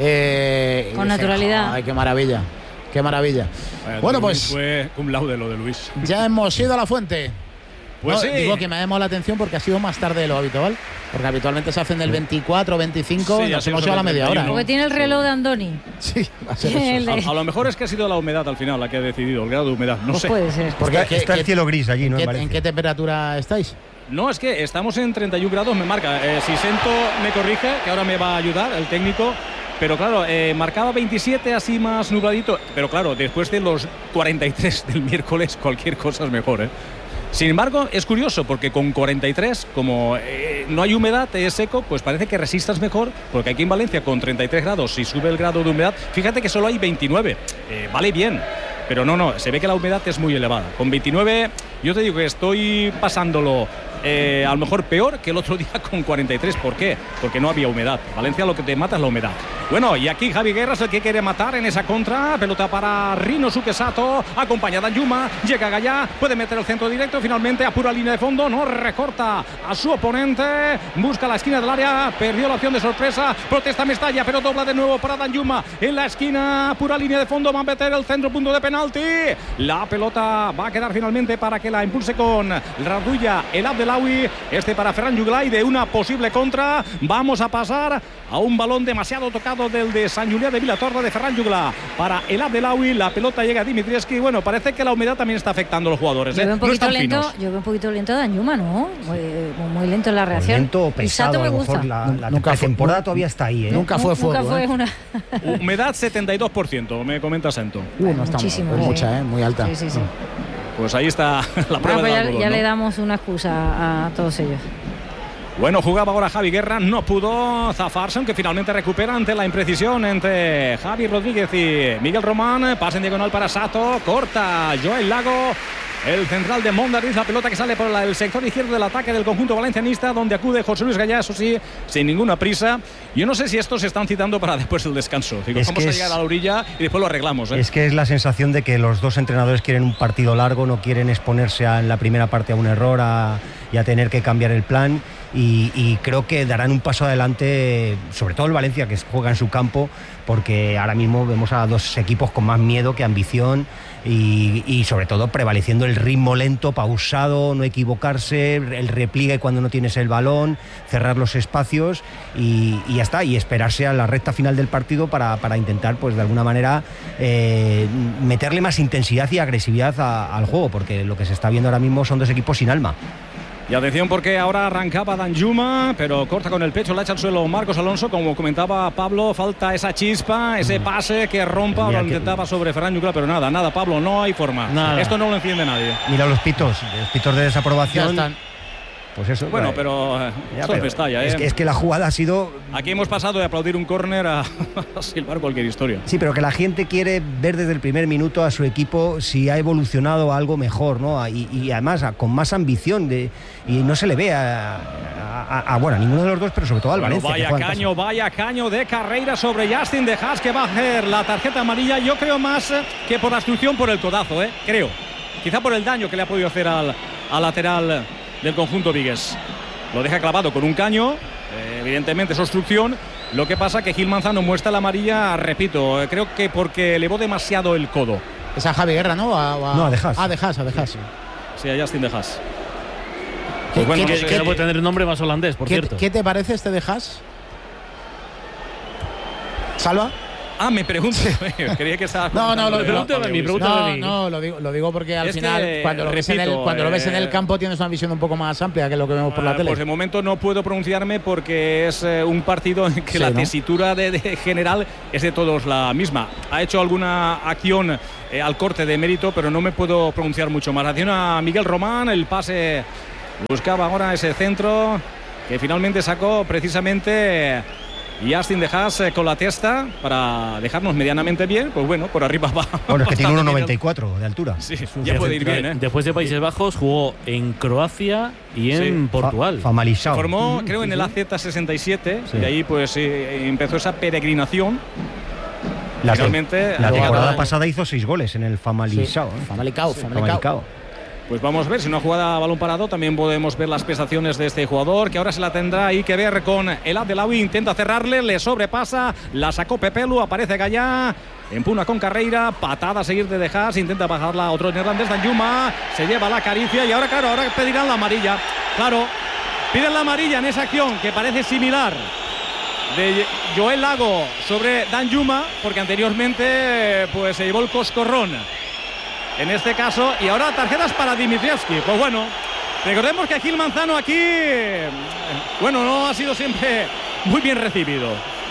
Con naturalidad. Ay, qué maravilla. Qué maravilla. Bueno, pues fue cum laude lo de Luis. Ya hemos ido a la fuente. Pues sí. Digo que me ha llamado la atención porque ha sido más tarde de lo habitual. Porque habitualmente se hacen del 24 o 25, nos hemos ido a la media hora. Porque tiene el reloj de Andoni. Sí, va a ser eso. A lo mejor es que ha sido la humedad al final la que ha decidido, el grado de humedad. No sé. Puede ser. Porque está el cielo gris allí, ¿no? ¿En qué temperatura estáis? No, es que estamos en 31 grados, me marca. Si Sento me corrige, que ahora me va a ayudar, el técnico. Pero claro, marcaba 27 así más nubladito. Pero claro, después de los 43 del miércoles, cualquier cosa es mejor, ¿eh? Sin embargo, es curioso porque con 43, como no hay humedad, es seco, pues parece que resistas mejor, porque aquí en Valencia con 33 grados, si sube el grado de humedad, fíjate que solo hay 29, vale bien. Pero no, se ve que la humedad es muy elevada. Con 29, yo te digo que estoy pasándolo a lo mejor peor que el otro día con 43. ¿Por qué? Porque no había humedad. Valencia lo que te mata es la humedad. Bueno, y aquí Javi Guerra es el que quiere matar en esa contra. Pelota para Rinosuke Sato, acompañada Danjuma, llega Gallá, puede meter el centro directo, finalmente a pura línea de fondo, no recorta a su oponente, busca la esquina del área, perdió la opción de sorpresa, protesta Mestalla, pero dobla de nuevo para Danjuma, en la esquina, pura línea de fondo, va a meter el centro, punto de penalti. La pelota va a quedar finalmente para que la impulse con Radulla, el Abdelawi, para Ferran Juglà, de una posible contra. Vamos a pasar a un balón demasiado tocado del de Sant Julià de Vilatorta de Ferran Juglà para el Abdelawi. La pelota llega a Dimitrievski. Bueno, parece que la humedad también está afectando a los jugadores. Yo veo un poquito lento a Danjuma, ¿no? Muy lento en la reacción. Lento, pesado, a lo mejor la temporada todavía está ahí, ¿eh? Nunca fue fuego. Nunca fue una... Humedad 72%, me comenta Sento. No está mucha, muy alta. Sí. Pues ahí está la prueba de algodón, ya ¿no? le damos una excusa a todos ellos. Bueno, jugaba ahora Javi Guerra, no pudo zafarse, aunque finalmente recupera ante la imprecisión entre Javi Rodríguez y Miguel Román. Pase en diagonal para Sato, corta Joel Lago. El central de Mondariz, la pelota que sale por el sector izquierdo del ataque del conjunto valencianista, donde acude José Luis Gallá, eso sí, sin ninguna prisa. Yo no sé si estos se están citando para después del descanso. Digo, vamos a llegar a la orilla y después lo arreglamos, ¿eh? Es que es la sensación de que los dos entrenadores quieren un partido largo, no quieren exponerse en la primera parte a un error y a tener que cambiar el plan. Y creo que darán un paso adelante, sobre todo el Valencia, que juega en su campo, porque ahora mismo vemos a dos equipos con más miedo que ambición y sobre todo prevaleciendo el ritmo lento, pausado, no equivocarse, el repliegue cuando no tienes el balón, cerrar los espacios y ya está, y esperarse a la recta final del partido para intentar, pues de alguna manera, meterle más intensidad y agresividad al juego, porque lo que se está viendo ahora mismo son dos equipos sin alma. Y atención porque ahora arrancaba Danjuma, pero corta con el pecho, la echa al suelo Marcos Alonso. Como comentaba Pablo, falta esa chispa, ese pase que rompa. Ahora intentaba sobre Ferran Juglà, pero nada, Pablo, no hay forma. Esto no lo entiende nadie. Mira los pitos de desaprobación. Pues eso. Bueno, pero esto es Mestalla, es que la jugada ha sido... Aquí hemos pasado de aplaudir un córner a silbar cualquier historia. Sí, pero que la gente quiere ver desde el primer minuto a su equipo si ha evolucionado a algo mejor, ¿no? Y además con más ambición y no se le ve a ninguno de los dos, pero sobre todo al Valencia. Vaya caño de Carreira sobre Justin de Haas, que va a hacer la tarjeta amarilla. Yo creo más que por la obstrucción, por el codazo, creo. Quizá por el daño que le ha podido hacer al lateral del conjunto vigués. Lo deja clavado con un caño, evidentemente es obstrucción. Lo que pasa que Gil Manzano muestra la amarilla, repito, creo que porque elevó demasiado el codo. Es a Javi Guerra, ¿no? No, a De Haas. A De Haas. Sí, a Justin de Haas. Pues bueno, que puede tener un nombre más holandés, por cierto. ¿Qué te parece este De Haas? ¿Salva? Me pregunto. Creía que estaba. Lo digo porque al final, cuando lo ves en el campo, tienes una visión un poco más amplia que lo que vemos por la tele. Pues de momento no puedo pronunciarme porque es un partido en que la tesitura de general es de todos la misma. Ha hecho alguna acción al corte de mérito, pero no me puedo pronunciar mucho más. Acción a Miguel Román, el pase buscaba ahora ese centro que finalmente sacó precisamente Justin de Haas con la testa para dejarnos medianamente bien. Pues bueno, por arriba va. Bueno, es que tiene 1,94 de altura. Sí, ya puede ir bien. Después de Países Bajos jugó en Croacia y en Portugal. Famalicão. Formó, creo, en el AZ67 y ahí pues empezó esa peregrinación. La temporada pasada hizo 6 goles en el Famalicão. Famalicão. Pues vamos a ver, si una jugada a balón parado también podemos ver las prestaciones de este jugador, que ahora se la tendrá ahí que ver con el Abdelawi. Intenta cerrarle, le sobrepasa, la sacó Pepelu, aparece Gallá, empuna con Carreira, patada a seguir de Haas, intenta bajarla otro neerlandés, Danjuma, se lleva la caricia y ahora pedirán la amarilla. Claro, piden la amarilla en esa acción que parece similar de Joel Lago sobre Danjuma, porque anteriormente pues se llevó el coscorrón en este caso, y ahora tarjetas para Dimitrievski. Pues bueno, recordemos que Gil Manzano aquí, no ha sido siempre muy bien recibido.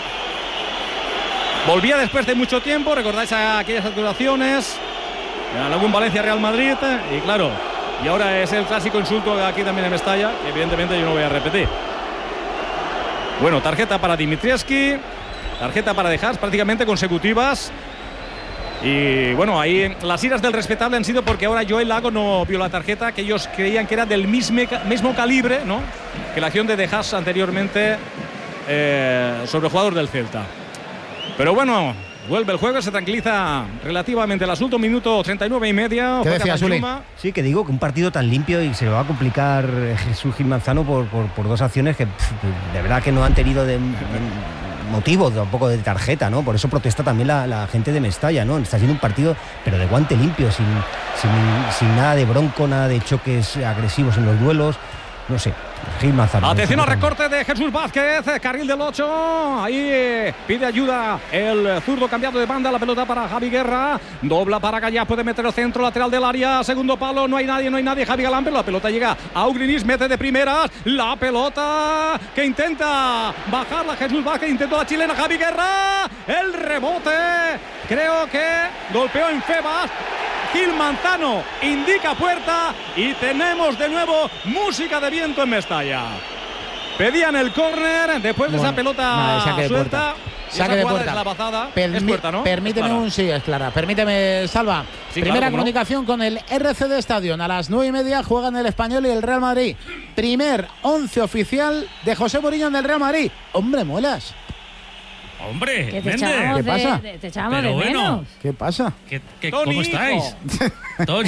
Volvía después de mucho tiempo, recordáis aquellas actuaciones en algún Valencia Real Madrid, y claro, y ahora es el clásico insulto aquí también en Mestalla, que evidentemente yo no voy a repetir. Bueno, tarjeta para Dimitrievski, tarjeta para De Haas, prácticamente consecutivas. Y bueno, ahí las iras del respetable han sido porque ahora Joel Lago no vio la tarjeta, que ellos creían que era del mismo calibre, ¿no?, que la acción de De Haas anteriormente sobre el jugador del Celta. Pero bueno, vuelve el juego, se tranquiliza relativamente el asunto, minuto 39 y media. ¿Qué decía Zuli? Sí, que digo que un partido tan limpio y se le va a complicar Jesús Gil Manzano por dos acciones que de verdad que no han tenido motivo tampoco de tarjeta, ¿no? Por eso protesta también la gente de Mestalla, ¿no? Está siendo un partido, pero de guante limpio, sin nada de bronco, nada de choques agresivos en los duelos. No sé, Gil Manzano. Atención al recorte de Jesús Vázquez, carril del 8. Ahí pide ayuda el zurdo cambiado de banda. La pelota para Javi Guerra. Dobla para Gallá, puede meter el centro lateral del área. Segundo palo, no hay nadie. Javi Galán, pero la pelota llega a Ugrinis, mete de primeras. La pelota que intenta bajarla Jesús Vázquez, intentó la chilena Javi Guerra. El rebote, creo que golpeó en Febas. Gil Manzano indica puerta y tenemos de nuevo música de viento en Mestalla. Pedían el córner después de esa pelota suelta. Saque de puerta. Es la bazada. Es puerta, ¿no? Permíteme es clara. Permíteme, Salva. Sí, primera claro, comunicación con el RCD Stadium. A las 9:30 juegan el Español y el Real Madrid. Primer 11 oficial de José Mourinho en el Real Madrid. Hombre, muelas. Hombre, ¿qué pasa? Te echábamos de menos. ¿Qué pasa? ¿Cómo estáis? Tony.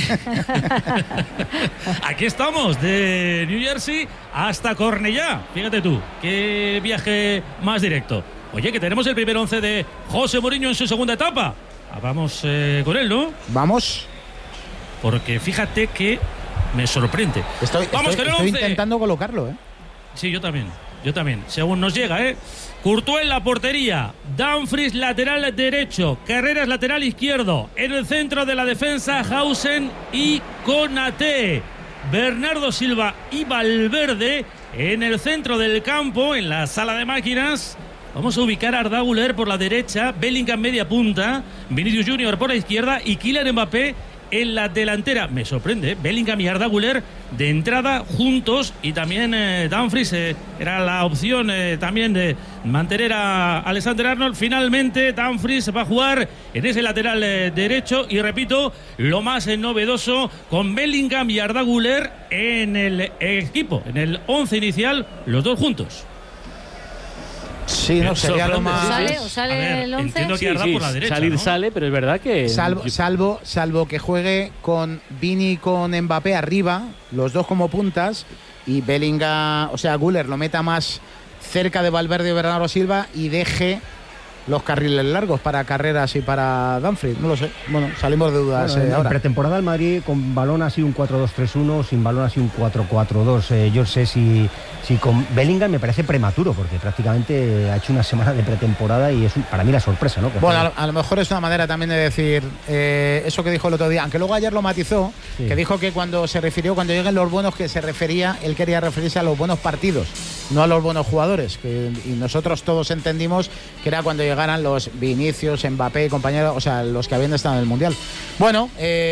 Aquí estamos, de New Jersey hasta Cornellá. Fíjate tú, qué viaje más directo. Oye, que tenemos el primer 11 de José Mourinho en su segunda etapa. Vamos con él, ¿no? Vamos. Porque fíjate que me sorprende. Estoy intentando colocarlo, ¿eh? Sí, yo también. Según nos llega, ¿eh? Courtois en la portería, Dumfries lateral derecho, Carreras lateral izquierdo, en el centro de la defensa Hausen y Konaté, Bernardo Silva y Valverde en el centro del campo, en la sala de máquinas. Vamos a ubicar a Arda Güler por la derecha, Bellingham media punta, Vinicius Junior por la izquierda y Kylian Mbappé en la delantera. Me sorprende, Bellingham y Arda Güler de entrada juntos, y también Dumfries era la opción también de mantener a Alexander Arnold. Finalmente Dumfries va a jugar en ese lateral derecho, y repito, lo más novedoso, con Bellingham y Arda Güler en el equipo, en el 11 inicial, los dos juntos. Sí, no sería lo más. ¿Sale el 11? Entiendo que Arda por la derecha, salir, ¿no? sale, pero es verdad que Salvo que juegue con Vini y con Mbappé arriba, los dos como puntas, y Bellingham, o sea, Güler lo meta más cerca de Valverde y Bernardo Silva y deje los carriles largos para Carreras y para Dumfries. No lo sé. Bueno, salimos de dudas ahora. En pretemporada el Madrid con balón así un 4-2-3-1, sin balón así un 4-4-2. Yo sé si con Bellingham me parece prematuro, porque prácticamente ha hecho una semana de pretemporada y es para mí la sorpresa, ¿no? Bueno, a lo mejor es una manera también de decir eso que dijo el otro día, aunque luego ayer lo matizó, sí, que dijo que cuando lleguen los buenos, que él quería referirse a los buenos partidos, no a los buenos jugadores, y nosotros todos entendimos que era cuando llegaran los Vinicius, Mbappé y compañeros, o sea, los que habían estado en el Mundial. Bueno,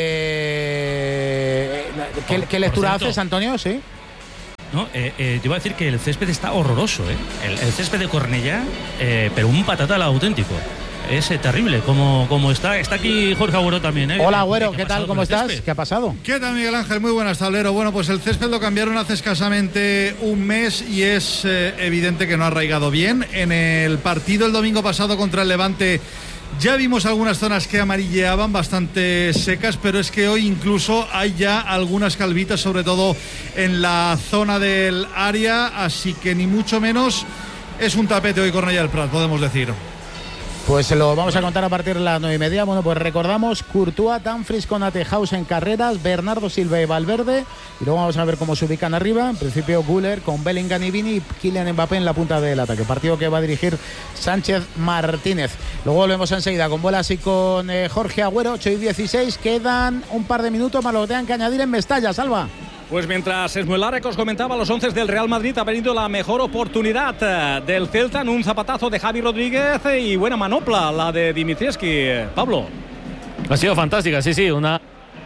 ¿qué lectura haces, Antonio? Sí. No, te iba a decir que el césped está horroroso, el césped de Cornellá, pero un patatal auténtico. Es terrible como está. Está aquí Jorge Agüero también. Hola, Agüero, ¿qué tal? ¿Cómo estás? ¿Qué ha pasado? ¿Qué tal, Miguel Ángel? Muy buenas, tablero. Bueno, pues el césped lo cambiaron hace escasamente un mes y es evidente que no ha arraigado bien. En el partido el domingo pasado contra el Levante ya vimos algunas zonas que amarilleaban, bastante secas, pero es que hoy incluso hay ya algunas calvitas, sobre todo en la zona del área, así que ni mucho menos es un tapete hoy Cornellá del Prat, podemos decir. Pues se lo vamos a contar a partir de las 9:30. Bueno, pues recordamos: Courtois, Dumfries, Konate, House en Carreras, Bernardo Silva y Valverde. Y luego vamos a ver cómo se ubican arriba. En principio, Güler con Bellingham y Vini, y Kylian Mbappé en la punta del ataque. Partido que va a dirigir Sánchez Martínez. Luego volvemos enseguida con Bolas y con Jorge Agüero. 8:16. Quedan un par de minutos más lo que tengan que añadir en Mestalla. Salva. Pues mientras Esmuelara, que os comentaba, los 11 del Real Madrid, ha venido la mejor oportunidad del Celta en un zapatazo de Javi Rodríguez y buena manopla la de Dimitrievski. Pablo. Ha sido fantástica, sí, una...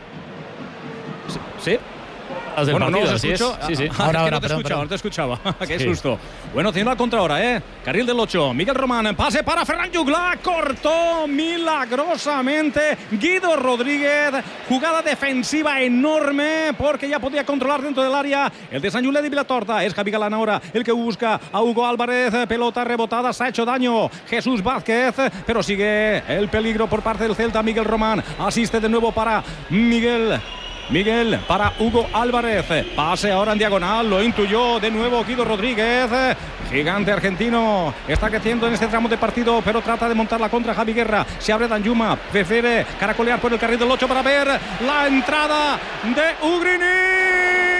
Sí. Bueno, no os escucho. Sí. Ahora, no te escuchaba. Qué susto. Bueno, tiene la contra ahora, Carril del 8. Miguel Román, pase para Ferran Jugla. Cortó milagrosamente Guido Rodríguez. Jugada defensiva enorme, porque ya podía controlar dentro del área el de Sant Julià de Vilatorta. Es Javi Galán ahora el que busca a Hugo Álvarez. Pelota rebotada, se ha hecho daño Jesús Vázquez, pero sigue el peligro por parte del Celta. Miguel Román asiste de nuevo para Miguel para Hugo Álvarez. Pase ahora en diagonal, lo intuyó de nuevo Guido Rodríguez. Gigante argentino, está creciendo en este tramo de partido, pero trata de montar la contra Javi Guerra. Se abre Danjuma, prefiere caracolear por el carril del 8 para ver la entrada de Ugrini.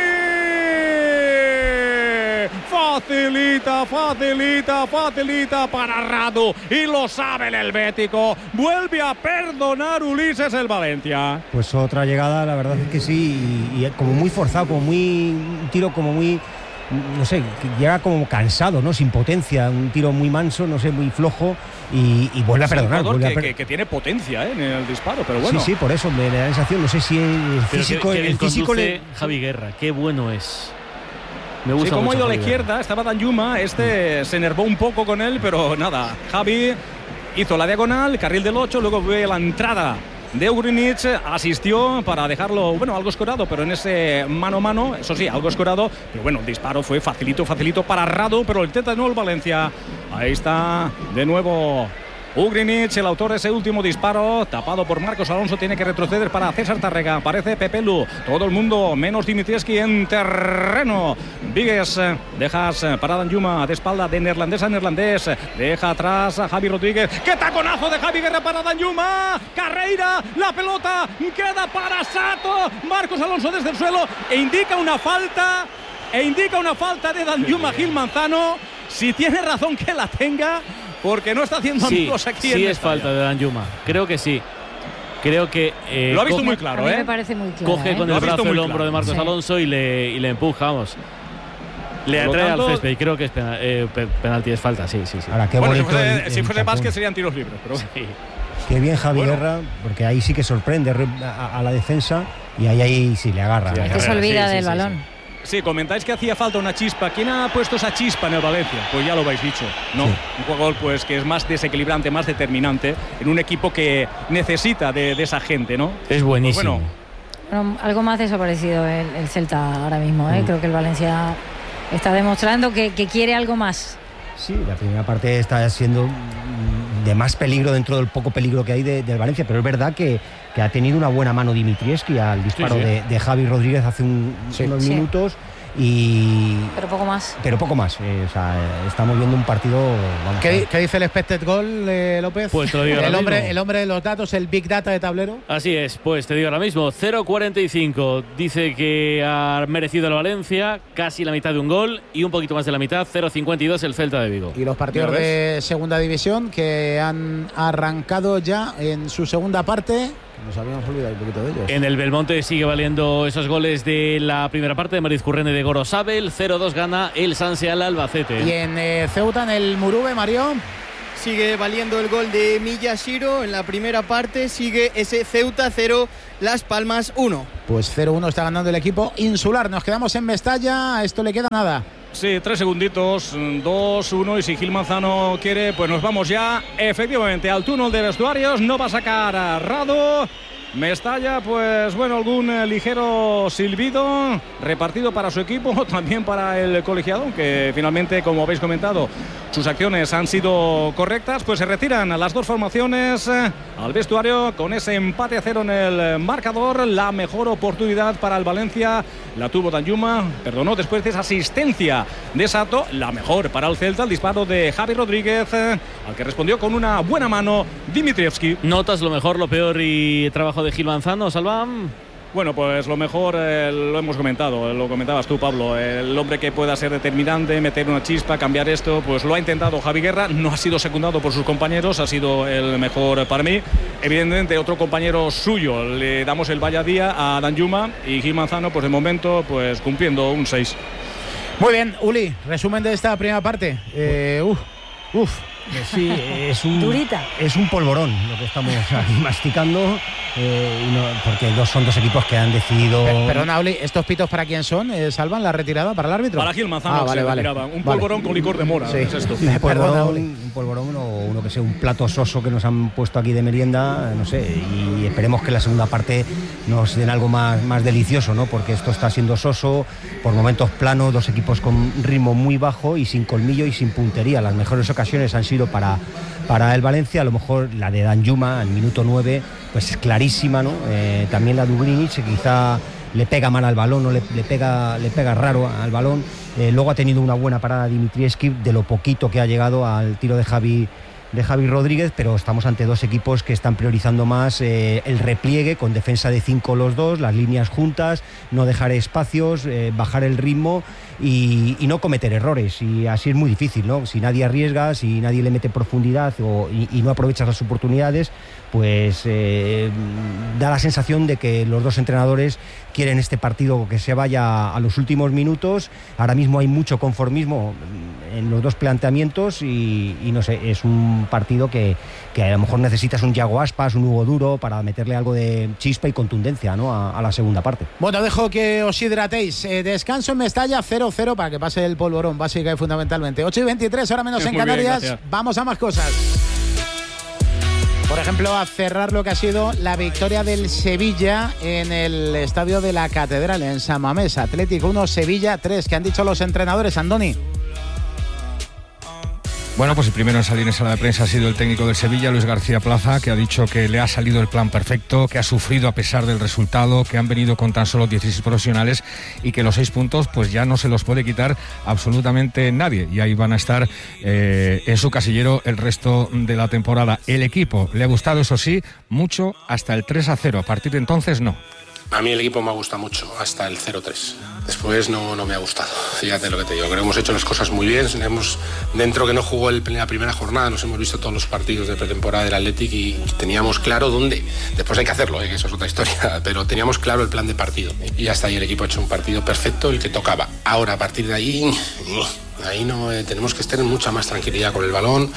Facilita para Radu, y lo sabe el helvético. Vuelve a perdonar Ulises el Valencia. Pues otra llegada, la verdad es que sí, y como muy forzado, un tiro como muy, no sé, llega como cansado, ¿no? Sin potencia, un tiro muy manso, no sé, muy flojo, y vuelve a perdonar. Que tiene potencia en el disparo, pero bueno. Sí, por eso me da la sensación, no sé si el físico... el físico Javi Guerra, qué bueno es. Me gusta como ha ido a la Javi izquierda, Guerra. estaba Danjuma, se enervó un poco con él, pero nada. Javi hizo la diagonal, carril del 8, luego fue la entrada de Ugrinic, asistió para dejarlo, algo escorado, pero en ese mano a mano, eso sí, algo escorado, pero bueno, el disparo fue facilito para Radu, pero el teta no el Valencia. Ahí está de nuevo Ugrinic, el autor de ese último disparo, tapado por Marcos Alonso, tiene que retroceder para César Tárrega. Aparece Pepe Lu, todo el mundo menos Dimitrievski en terreno. Vigues, dejas para Danjuma de espalda de neerlandés a neerlandés, deja atrás a Javi Rodríguez. ¡Qué taconazo de Javi Guerra para Danjuma! Carreira, la pelota queda para Sato. Marcos Alonso desde el suelo e indica una falta de Danjuma Gil Manzano. Si tiene razón que la tenga, porque no está haciendo amigos aquí. Sí, es falta de Danjuma. Creo que sí. Creo que lo ha visto muy claro, a mí me parece muy claro. Coge con el brazo el hombro de Marcos Alonso y le empuja, vamos. Le atrae al césped y creo que es penalti, es falta, sí. Ahora, qué bonito si fuese Vázquez serían tiros libres, pero sí. Qué bien Javi Guerra, porque ahí sí que sorprende a la defensa y ahí sí le agarra. Es que se olvida del balón. Sí, comentáis que hacía falta una chispa. ¿Quién ha puesto esa chispa en el Valencia? Pues ya lo habéis dicho, ¿no? Sí. Un jugador pues que es más desequilibrante, más determinante en un equipo que necesita de esa gente, ¿no? Es buenísimo. Pues bueno, algo más desaparecido el Celta ahora mismo, ¿eh? Creo que el Valencia está demostrando que quiere algo más. Sí, la primera parte está siendo de más peligro dentro del poco peligro que hay del Valencia, pero es verdad que ha tenido una buena mano Dimitrievski al disparo de Javi Rodríguez hace unos minutos. Pero poco más. O sea, estamos viendo un partido. ¿Qué dice el expected goal, López? Pues te lo digo el hombre de los datos, el Big Data de tablero. Así es, pues te digo ahora mismo, 0.45. Dice que ha merecido el Valencia casi la mitad de un gol y un poquito más de la mitad, 0.52 el Celta de Vigo. Y los partidos de segunda división que han arrancado ya en su segunda parte. Nos habíamos olvidado un poquito de ellos. En el Belmonte sigue valiendo esos goles de la primera parte de Mariz Currene de Gorosabel. 0-2 gana el Sanse Albacete. Y en Ceuta, en el Murube, Mario. Sigue valiendo el gol de Miyashiro en la primera parte. Sigue ese Ceuta 0, Las Palmas 1. Pues 0-1 está ganando el equipo insular. Nos quedamos en Mestalla. A esto le queda nada. Sí, 3 segunditos, 2-1 y si Gil Manzano quiere, pues nos vamos ya efectivamente al túnel de vestuarios. No va a sacar a Rado. Mestalla, pues bueno, algún ligero silbido repartido para su equipo, también para el colegiado, que finalmente, como habéis comentado, sus acciones han sido correctas. Pues se retiran las dos formaciones al vestuario con ese empate a 0 en el marcador. La mejor oportunidad para el Valencia la tuvo Danjuma, perdonó después de esa asistencia de Sato. La mejor para el Celta, el disparo de Javi Rodríguez, al que respondió con una buena mano Dimitrievski. ¿Notas lo mejor, lo peor y trabajo de Gil Manzano, Salvam? Bueno, pues lo mejor lo hemos comentado, lo comentabas tú, Pablo, el hombre que pueda ser determinante, meter una chispa, cambiar esto, pues lo ha intentado Javi Guerra, no ha sido secundado por sus compañeros, ha sido el mejor para mí. Evidentemente otro compañero suyo, le damos el valladía a Danjuma y Gil Manzano, pues de momento, pues cumpliendo un 6. Muy bien, Uli, resumen de esta primera parte. Sí, es un polvorón lo que estamos masticando, porque son dos equipos que han decidido. Perdona, Oli, ¿estos pitos para quién son? ¿Salvan la retirada para el árbitro? Para Gil Manzano, vale. Un polvorón con licor de mora. Sí. Es esto. Un polvorón o uno que sea un plato soso que nos han puesto aquí de merienda, no sé, y esperemos que la segunda parte nos den algo más delicioso, ¿no? Porque esto está siendo soso, por momentos plano, dos equipos con ritmo muy bajo y sin colmillo y sin puntería. Las mejores ocasiones han sido para el Valencia, a lo mejor la de Danjuma al minuto 9 pues es clarísima, ¿no? También la de Ugrinic, que quizá le pega mal al balón, no le pega raro al balón. Luego ha tenido una buena parada Dimitrievski de lo poquito que ha llegado al tiro de Javi Rodríguez, pero estamos ante dos equipos que están priorizando más el repliegue, con defensa de 5 los dos, las líneas juntas, no dejar espacios, bajar el ritmo y no cometer errores, y así es muy difícil, ¿no? Si nadie arriesga, si nadie le mete profundidad y no aprovechas las oportunidades, pues da la sensación de que los dos entrenadores quieren este partido que se vaya a los últimos minutos. Ahora mismo hay mucho conformismo en los dos planteamientos y no sé, es un partido que a lo mejor necesitas un Yago Aspas, un Hugo Duro para meterle algo de chispa y contundencia, ¿no? a la segunda parte. Bueno, dejo que os hidratéis. Descanso en Mestalla, 0-0 para que pase el polvorón, básica y fundamentalmente. 8:23, ahora menos en Canarias. Bien, vamos a más cosas. Por ejemplo, a cerrar lo que ha sido la victoria del Sevilla en el estadio de la Catedral, en San Mamés. Atlético 1, Sevilla 3. ¿Qué han dicho los entrenadores, Andoni? Bueno, pues el primero en salir en sala de prensa ha sido el técnico del Sevilla, Luis García Plaza, que ha dicho que le ha salido el plan perfecto, que ha sufrido a pesar del resultado, que han venido con tan solo 16 profesionales y que los 6 puntos pues ya no se los puede quitar absolutamente nadie. Y ahí van a estar en su casillero el resto de la temporada. El equipo le ha gustado, eso sí, mucho hasta el 3-0. A partir de entonces, no. A mí el equipo me ha gustado mucho, hasta el 0-3. Después no me ha gustado, fíjate lo que te digo. Creo que hemos hecho las cosas muy bien. Dentro que no jugó la primera jornada, nos hemos visto todos los partidos de pretemporada del Athletic y teníamos claro dónde. Después hay que hacerlo, que eso es otra historia, pero teníamos claro el plan de partido. Y hasta ahí el equipo ha hecho un partido perfecto, el que tocaba. Ahora, a partir de ahí no tenemos que estar en mucha más tranquilidad con el balón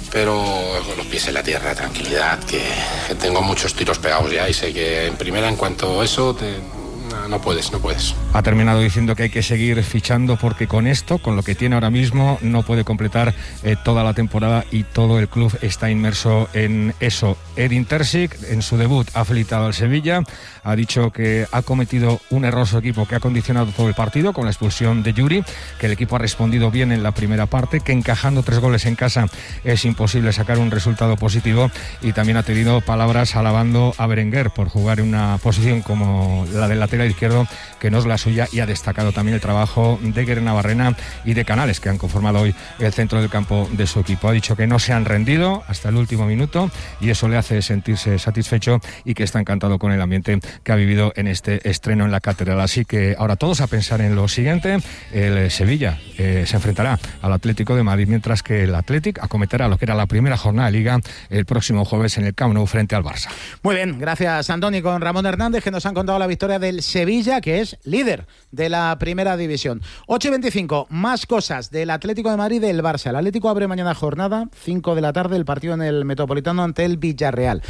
pero con los pies en la tierra, tranquilidad, que tengo muchos tiros pegados ya y sé que en primera, en cuanto a eso, no puedes. Ha terminado diciendo que hay que seguir fichando porque con esto, con lo que tiene ahora mismo, no puede completar toda la temporada y todo el club está inmerso en eso. Edin Terzic, en su debut, ha felicitado al Sevilla, ha dicho que ha cometido un error su equipo que ha condicionado todo el partido con la expulsión de Yuri, que el equipo ha respondido bien en la primera parte, que encajando 3 goles en casa es imposible sacar un resultado positivo, y también ha tenido palabras alabando a Berenguer por jugar en una posición como la del lateral izquierdo, que no es la suya, y ha destacado también el trabajo de Guerra Navarrena y de Canales, que han conformado hoy el centro del campo de su equipo. Ha dicho que no se han rendido hasta el último minuto y eso le hace sentirse satisfecho y que está encantado con el ambiente que ha vivido en este estreno en la Catedral. Así que ahora todos a pensar en lo siguiente. El Sevilla se enfrentará al Atlético de Madrid, mientras que el Athletic acometerá lo que era la primera jornada de Liga el próximo jueves en el Camp Nou frente al Barça. Muy bien, gracias Andoni, con Ramón Hernández, que nos han contado la victoria del Sevilla, que es líder de la primera división. 8:25, más cosas del Atlético de Madrid y del Barça. El Atlético abre mañana jornada, 5 de la tarde, el partido en el Metropolitano ante el Villarreal.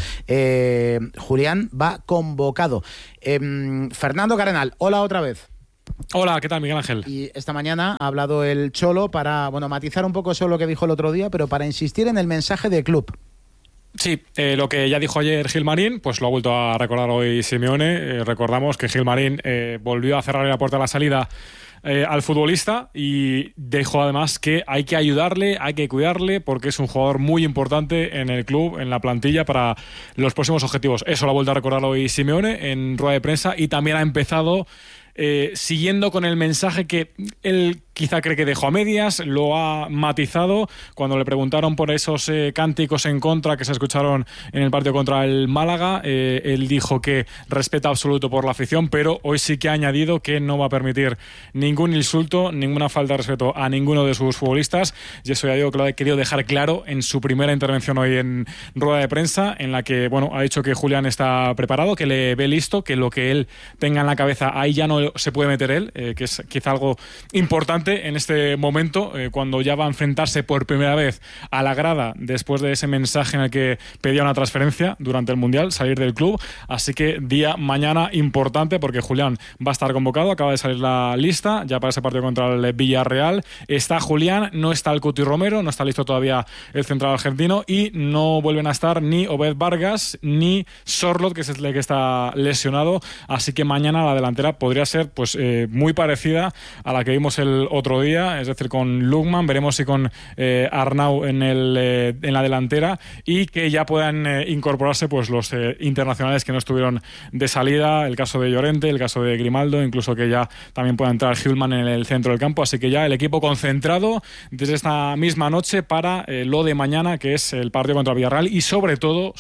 Julián va convocado. Fernando Cardenal, hola otra vez. Hola, ¿qué tal, Miguel Ángel? Y esta mañana ha hablado el Cholo para, matizar un poco eso lo que dijo el otro día, pero para insistir en el mensaje del club. Sí, lo que ya dijo ayer Gilmarín, pues lo ha vuelto a recordar hoy Simeone. Recordamos que Gilmarín volvió a cerrarle la puerta a la salida al futbolista y dijo además que hay que ayudarle, hay que cuidarle, porque es un jugador muy importante en el club, en la plantilla, para los próximos objetivos. Eso lo ha vuelto a recordar hoy Simeone en rueda de prensa, y también ha empezado siguiendo con el mensaje que él quizá cree que dejó a medias, lo ha matizado cuando le preguntaron por esos cánticos en contra que se escucharon en el partido contra el Málaga. Él dijo que respeta absoluto por la afición, pero hoy sí que ha añadido que no va a permitir ningún insulto, ninguna falta de respeto a ninguno de sus futbolistas, y eso ya digo que lo ha querido dejar claro en su primera intervención hoy en rueda de prensa, en la que ha dicho que Julián está preparado, que le ve listo, que lo que él tenga en la cabeza ahí ya no se puede meter él, que es quizá algo importante en este momento, cuando ya va a enfrentarse por primera vez a la grada después de ese mensaje en el que pedía una transferencia durante el Mundial, salir del club. Así que día mañana importante, porque Julián va a estar convocado, acaba de salir la lista ya para ese partido contra el Villarreal. Está Julián, no está el Cuti Romero, no está listo todavía el central argentino, y no vuelven a estar ni Obed Vargas ni Sorloth, que es el que está lesionado. Así que mañana la delantera podría ser muy parecida a la que vimos el otro día, es decir, con Lukman, veremos si con Arnau en la delantera, y que ya puedan incorporarse los internacionales que no estuvieron de salida, el caso de Llorente, el caso de Grimaldo, incluso que ya también pueda entrar Hillman en el centro del campo. Así que ya el equipo concentrado desde esta misma noche para lo de mañana, que es el partido contra el Villarreal, y sobre todo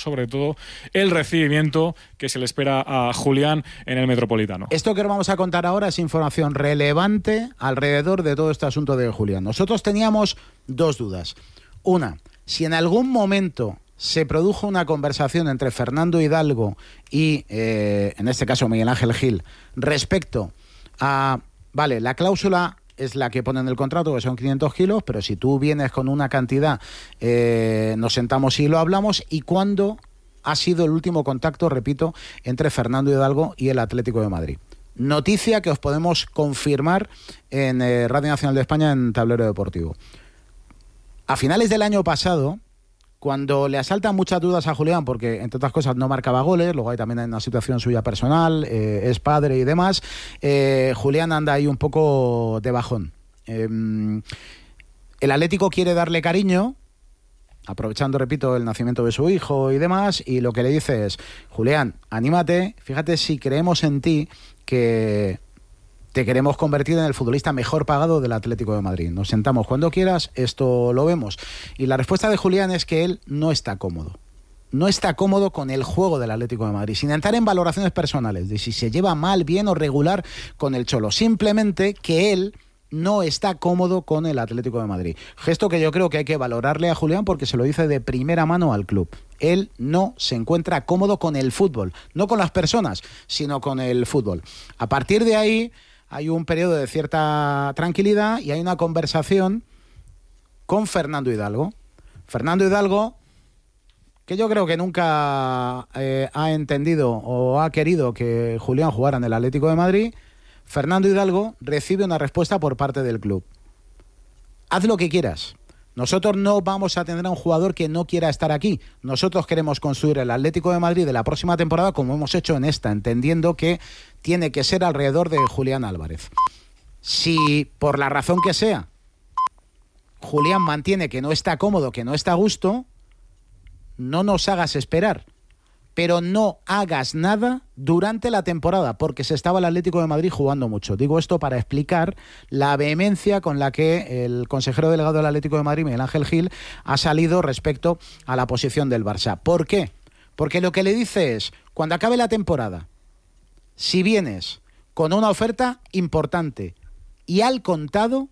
el recibimiento que se le espera a Julián en el Metropolitano. Esto que vamos a contar ahora es información relevante alrededor de todo este asunto de Julián. Nosotros teníamos 2 dudas. Una, si en algún momento se produjo una conversación entre Fernando Hidalgo y, en este caso, Miguel Ángel Gil, respecto a, la cláusula es la que pone en el contrato, que son 500 kilos, pero si tú vienes con una cantidad, nos sentamos y lo hablamos. ¿Y cuándo ha sido el último contacto, repito, entre Fernando Hidalgo y el Atlético de Madrid? Noticia que os podemos confirmar en Radio Nacional de España, en Tablero Deportivo. A finales del año pasado, cuando le asaltan muchas dudas a Julián, porque entre otras cosas no marcaba goles, luego hay también una situación suya personal, es padre y demás, Julián anda ahí un poco de bajón. El Atlético quiere darle cariño, aprovechando, repito, el nacimiento de su hijo y demás, y lo que le dice es: Julián, anímate, fíjate si creemos en ti, que te queremos convertir en el futbolista mejor pagado del Atlético de Madrid. Nos sentamos cuando quieras, esto lo vemos. Y la respuesta de Julián es que él no está cómodo. No está cómodo con el juego del Atlético de Madrid, sin entrar en valoraciones personales de si se lleva mal, bien o regular con el Cholo. Simplemente que él no está cómodo con el Atlético de Madrid. Gesto que yo creo que hay que valorarle a Julián, porque se lo dice de primera mano al club. Él no se encuentra cómodo con el fútbol, no con las personas, sino con el fútbol. A partir de ahí hay un periodo de cierta tranquilidad y hay una conversación con Fernando Hidalgo. Fernando Hidalgo, que yo creo que nunca ha entendido o ha querido que Julián jugara en el Atlético de Madrid, Fernando Hidalgo recibe una respuesta por parte del club. Haz lo que quieras. Nosotros no vamos a tener a un jugador que no quiera estar aquí. Nosotros queremos construir el Atlético de Madrid de la próxima temporada como hemos hecho en esta, entendiendo que tiene que ser alrededor de Julián Álvarez. Si por la razón que sea Julián mantiene que no está cómodo, que no está a gusto, no nos hagas esperar, pero no hagas nada durante la temporada, porque se estaba el Atlético de Madrid jugando mucho. Digo esto para explicar la vehemencia con la que el consejero delegado del Atlético de Madrid, Miguel Ángel Gil, ha salido respecto a la posición del Barça. ¿Por qué? Porque lo que le dice es, cuando acabe la temporada, si vienes con una oferta importante y al contado,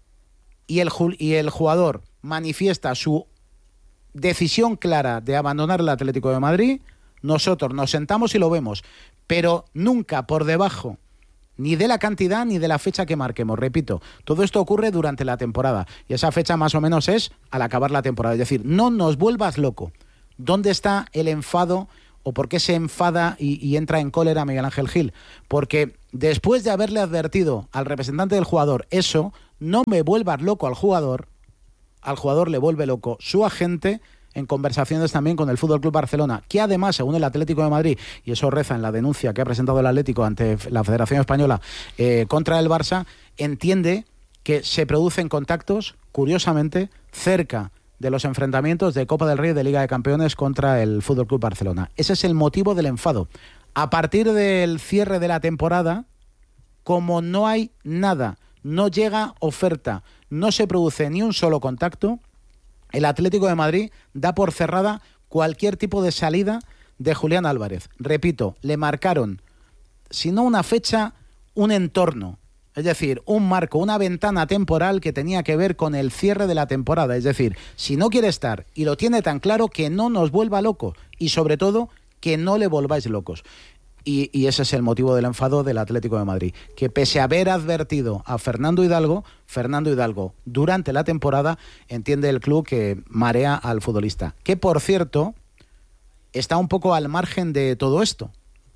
y el jugador manifiesta su decisión clara de abandonar el Atlético de Madrid, nosotros nos sentamos y lo vemos, pero nunca por debajo ni de la cantidad ni de la fecha que marquemos. Repito, todo esto ocurre durante la temporada y esa fecha más o menos es al acabar la temporada. Es decir, no nos vuelvas loco. ¿Dónde está el enfado o por qué se enfada y entra en cólera Miguel Ángel Gil? Porque después de haberle advertido al representante del jugador eso, no me vuelvas loco al jugador le vuelve loco su agente en conversaciones también con el Fútbol Club Barcelona, que además, según el Atlético de Madrid, y eso reza en la denuncia que ha presentado el Atlético ante la Federación Española contra el Barça, entiende que se producen contactos, curiosamente, cerca de los enfrentamientos de Copa del Rey y de Liga de Campeones contra el Fútbol Club Barcelona. Ese es el motivo del enfado. A partir del cierre de la temporada, como no hay nada, no llega oferta, no se produce ni un solo contacto, el Atlético de Madrid da por cerrada cualquier tipo de salida de Julián Álvarez. Repito, le marcaron, si no una fecha, un entorno. Es decir, un marco, una ventana temporal que tenía que ver con el cierre de la temporada. Es decir, si no quiere estar y lo tiene tan claro, que no nos vuelva loco y sobre todo que no le volváis locos. Y ese es el motivo del enfado del Atlético de Madrid, que pese a haber advertido a Fernando Hidalgo durante la temporada entiende el club que marea al futbolista, que por cierto está un poco al margen de todo esto,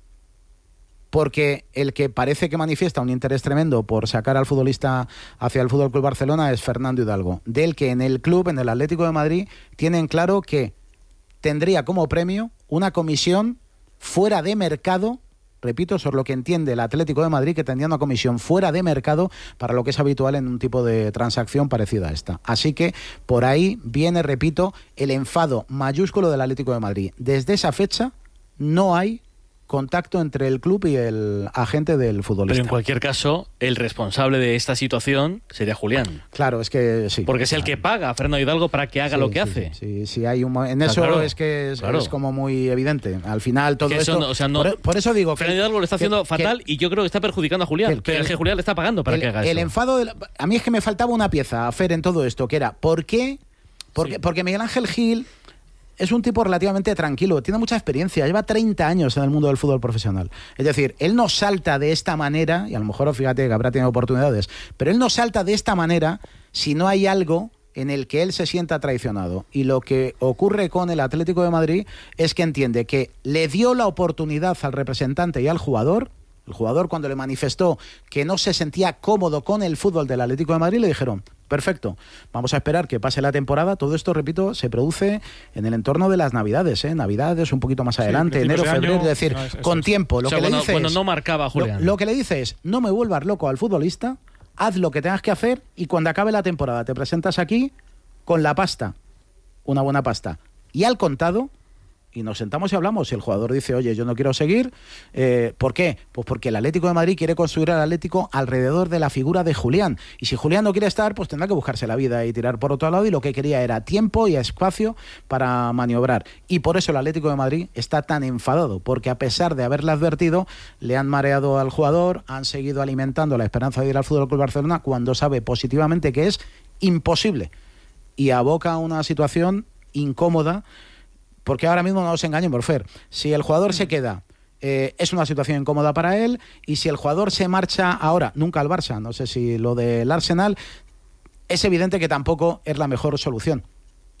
porque el que parece que manifiesta un interés tremendo por sacar al futbolista hacia el Fútbol Club Barcelona es Fernando Hidalgo, del que en el club, en el Atlético de Madrid, tienen claro que tendría como premio una comisión fuera de mercado. Repito, eso es lo que entiende el Atlético de Madrid, que tendría una comisión fuera de mercado para lo que es habitual en un tipo de transacción parecida a esta. Así que por ahí viene, repito, el enfado mayúsculo del Atlético de Madrid. Desde esa fecha no hay contacto entre el club y el agente del futbolista. Pero en cualquier caso, el responsable de esta situación sería Julián. Claro, es que sí. Porque es el que paga a Fernando Hidalgo para que haga lo que hace. Sí, hay en eso claro, es que es como muy evidente. Al final todo esto... por eso digo Fernando Hidalgo lo está haciendo fatal y yo creo que está perjudicando a Julián. Pero es que Julián le está pagando para que haga eso. El enfado... A mí es que me faltaba una pieza, Fer, en todo esto, que era ¿por qué? Porque Miguel Ángel Gil es un tipo relativamente tranquilo, tiene mucha experiencia, lleva 30 años en el mundo del fútbol profesional. Es decir, él no salta de esta manera, y a lo mejor fíjate que habrá tenido oportunidades, pero él no salta de esta manera si no hay algo en el que él se sienta traicionado. Y lo que ocurre con el Atlético de Madrid es que entiende que le dio la oportunidad al representante y al jugador. El jugador, cuando le manifestó que no se sentía cómodo con el fútbol del Atlético de Madrid, le dijeron: perfecto, vamos a esperar que pase la temporada. Todo esto, repito, se produce en el entorno de las Navidades, Navidades un poquito más adelante, enero, febrero, es decir, con tiempo. Lo que le dice cuando no marcaba Julián. Lo que le dice es: no me vuelvas loco al futbolista, haz lo que tengas que hacer y cuando acabe la temporada te presentas aquí con la pasta, una buena pasta, y al contado. Y nos sentamos y hablamos. Y el jugador dice: oye, yo no quiero seguir. ¿Por qué? Pues porque el Atlético de Madrid quiere construir el Atlético alrededor de la figura de Julián. Y si Julián no quiere estar, pues tendrá que buscarse la vida y tirar por otro lado. Y lo que quería era tiempo y espacio para maniobrar. Y por eso el Atlético de Madrid está tan enfadado. Porque a pesar de haberle advertido, le han mareado al jugador, han seguido alimentando la esperanza de ir al Fútbol Club Barcelona cuando sabe positivamente que es imposible. Y aboca a una situación incómoda. Porque ahora mismo no nos engañemos, Fer. Si el jugador se queda, es una situación incómoda para él. Y si el jugador se marcha ahora, nunca al Barça, no sé si lo del Arsenal, es evidente que tampoco es la mejor solución.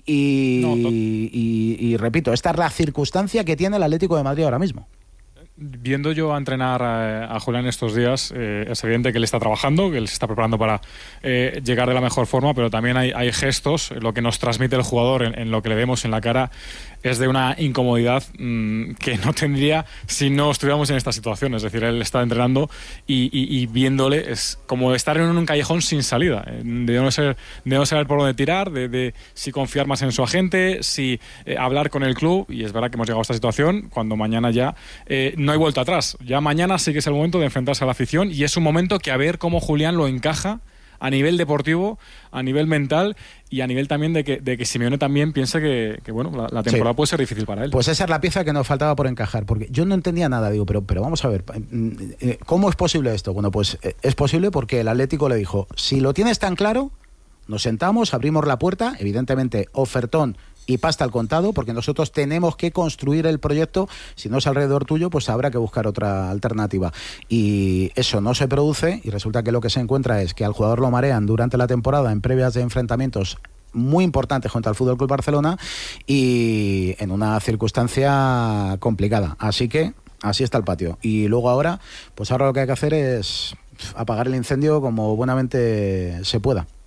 y repito, esta es la circunstancia que tiene el Atlético de Madrid ahora mismo. Viendo yo a entrenar a Julián estos días, es evidente que él está trabajando, que él se está preparando para llegar de la mejor forma, pero también hay gestos. Lo que nos transmite el jugador en lo que le vemos en la cara es de una incomodidad que no tendría si no estuviéramos en esta situación. Es decir, él está entrenando y viéndole es como estar en un callejón sin salida, de no saber por dónde tirar, de si confiar más en su agente, si hablar con el club. Y es verdad que hemos llegado a esta situación cuando mañana ya no hay vuelta atrás. Ya mañana sí que es el momento de enfrentarse a la afición, y es un momento que a ver cómo Julián lo encaja a nivel deportivo, a nivel mental y a nivel también de que Simeone también piensa que bueno, la temporada puede ser difícil para él. Pues esa es la pieza que nos faltaba por encajar, porque yo no entendía nada, digo, pero vamos a ver, ¿cómo es posible esto? Bueno, pues es posible porque el Atlético le dijo, si lo tienes tan claro, nos sentamos, abrimos la puerta, evidentemente ofertón y pasta al contado, porque nosotros tenemos que construir el proyecto. Si no es alrededor tuyo, pues habrá que buscar otra alternativa, y eso no se produce, y resulta que lo que se encuentra es que al jugador lo marean durante la temporada en previas de enfrentamientos muy importantes contra el FC Barcelona y en una circunstancia complicada. Así que así está el patio, y luego ahora lo que hay que hacer es apagar el incendio como buenamente se pueda.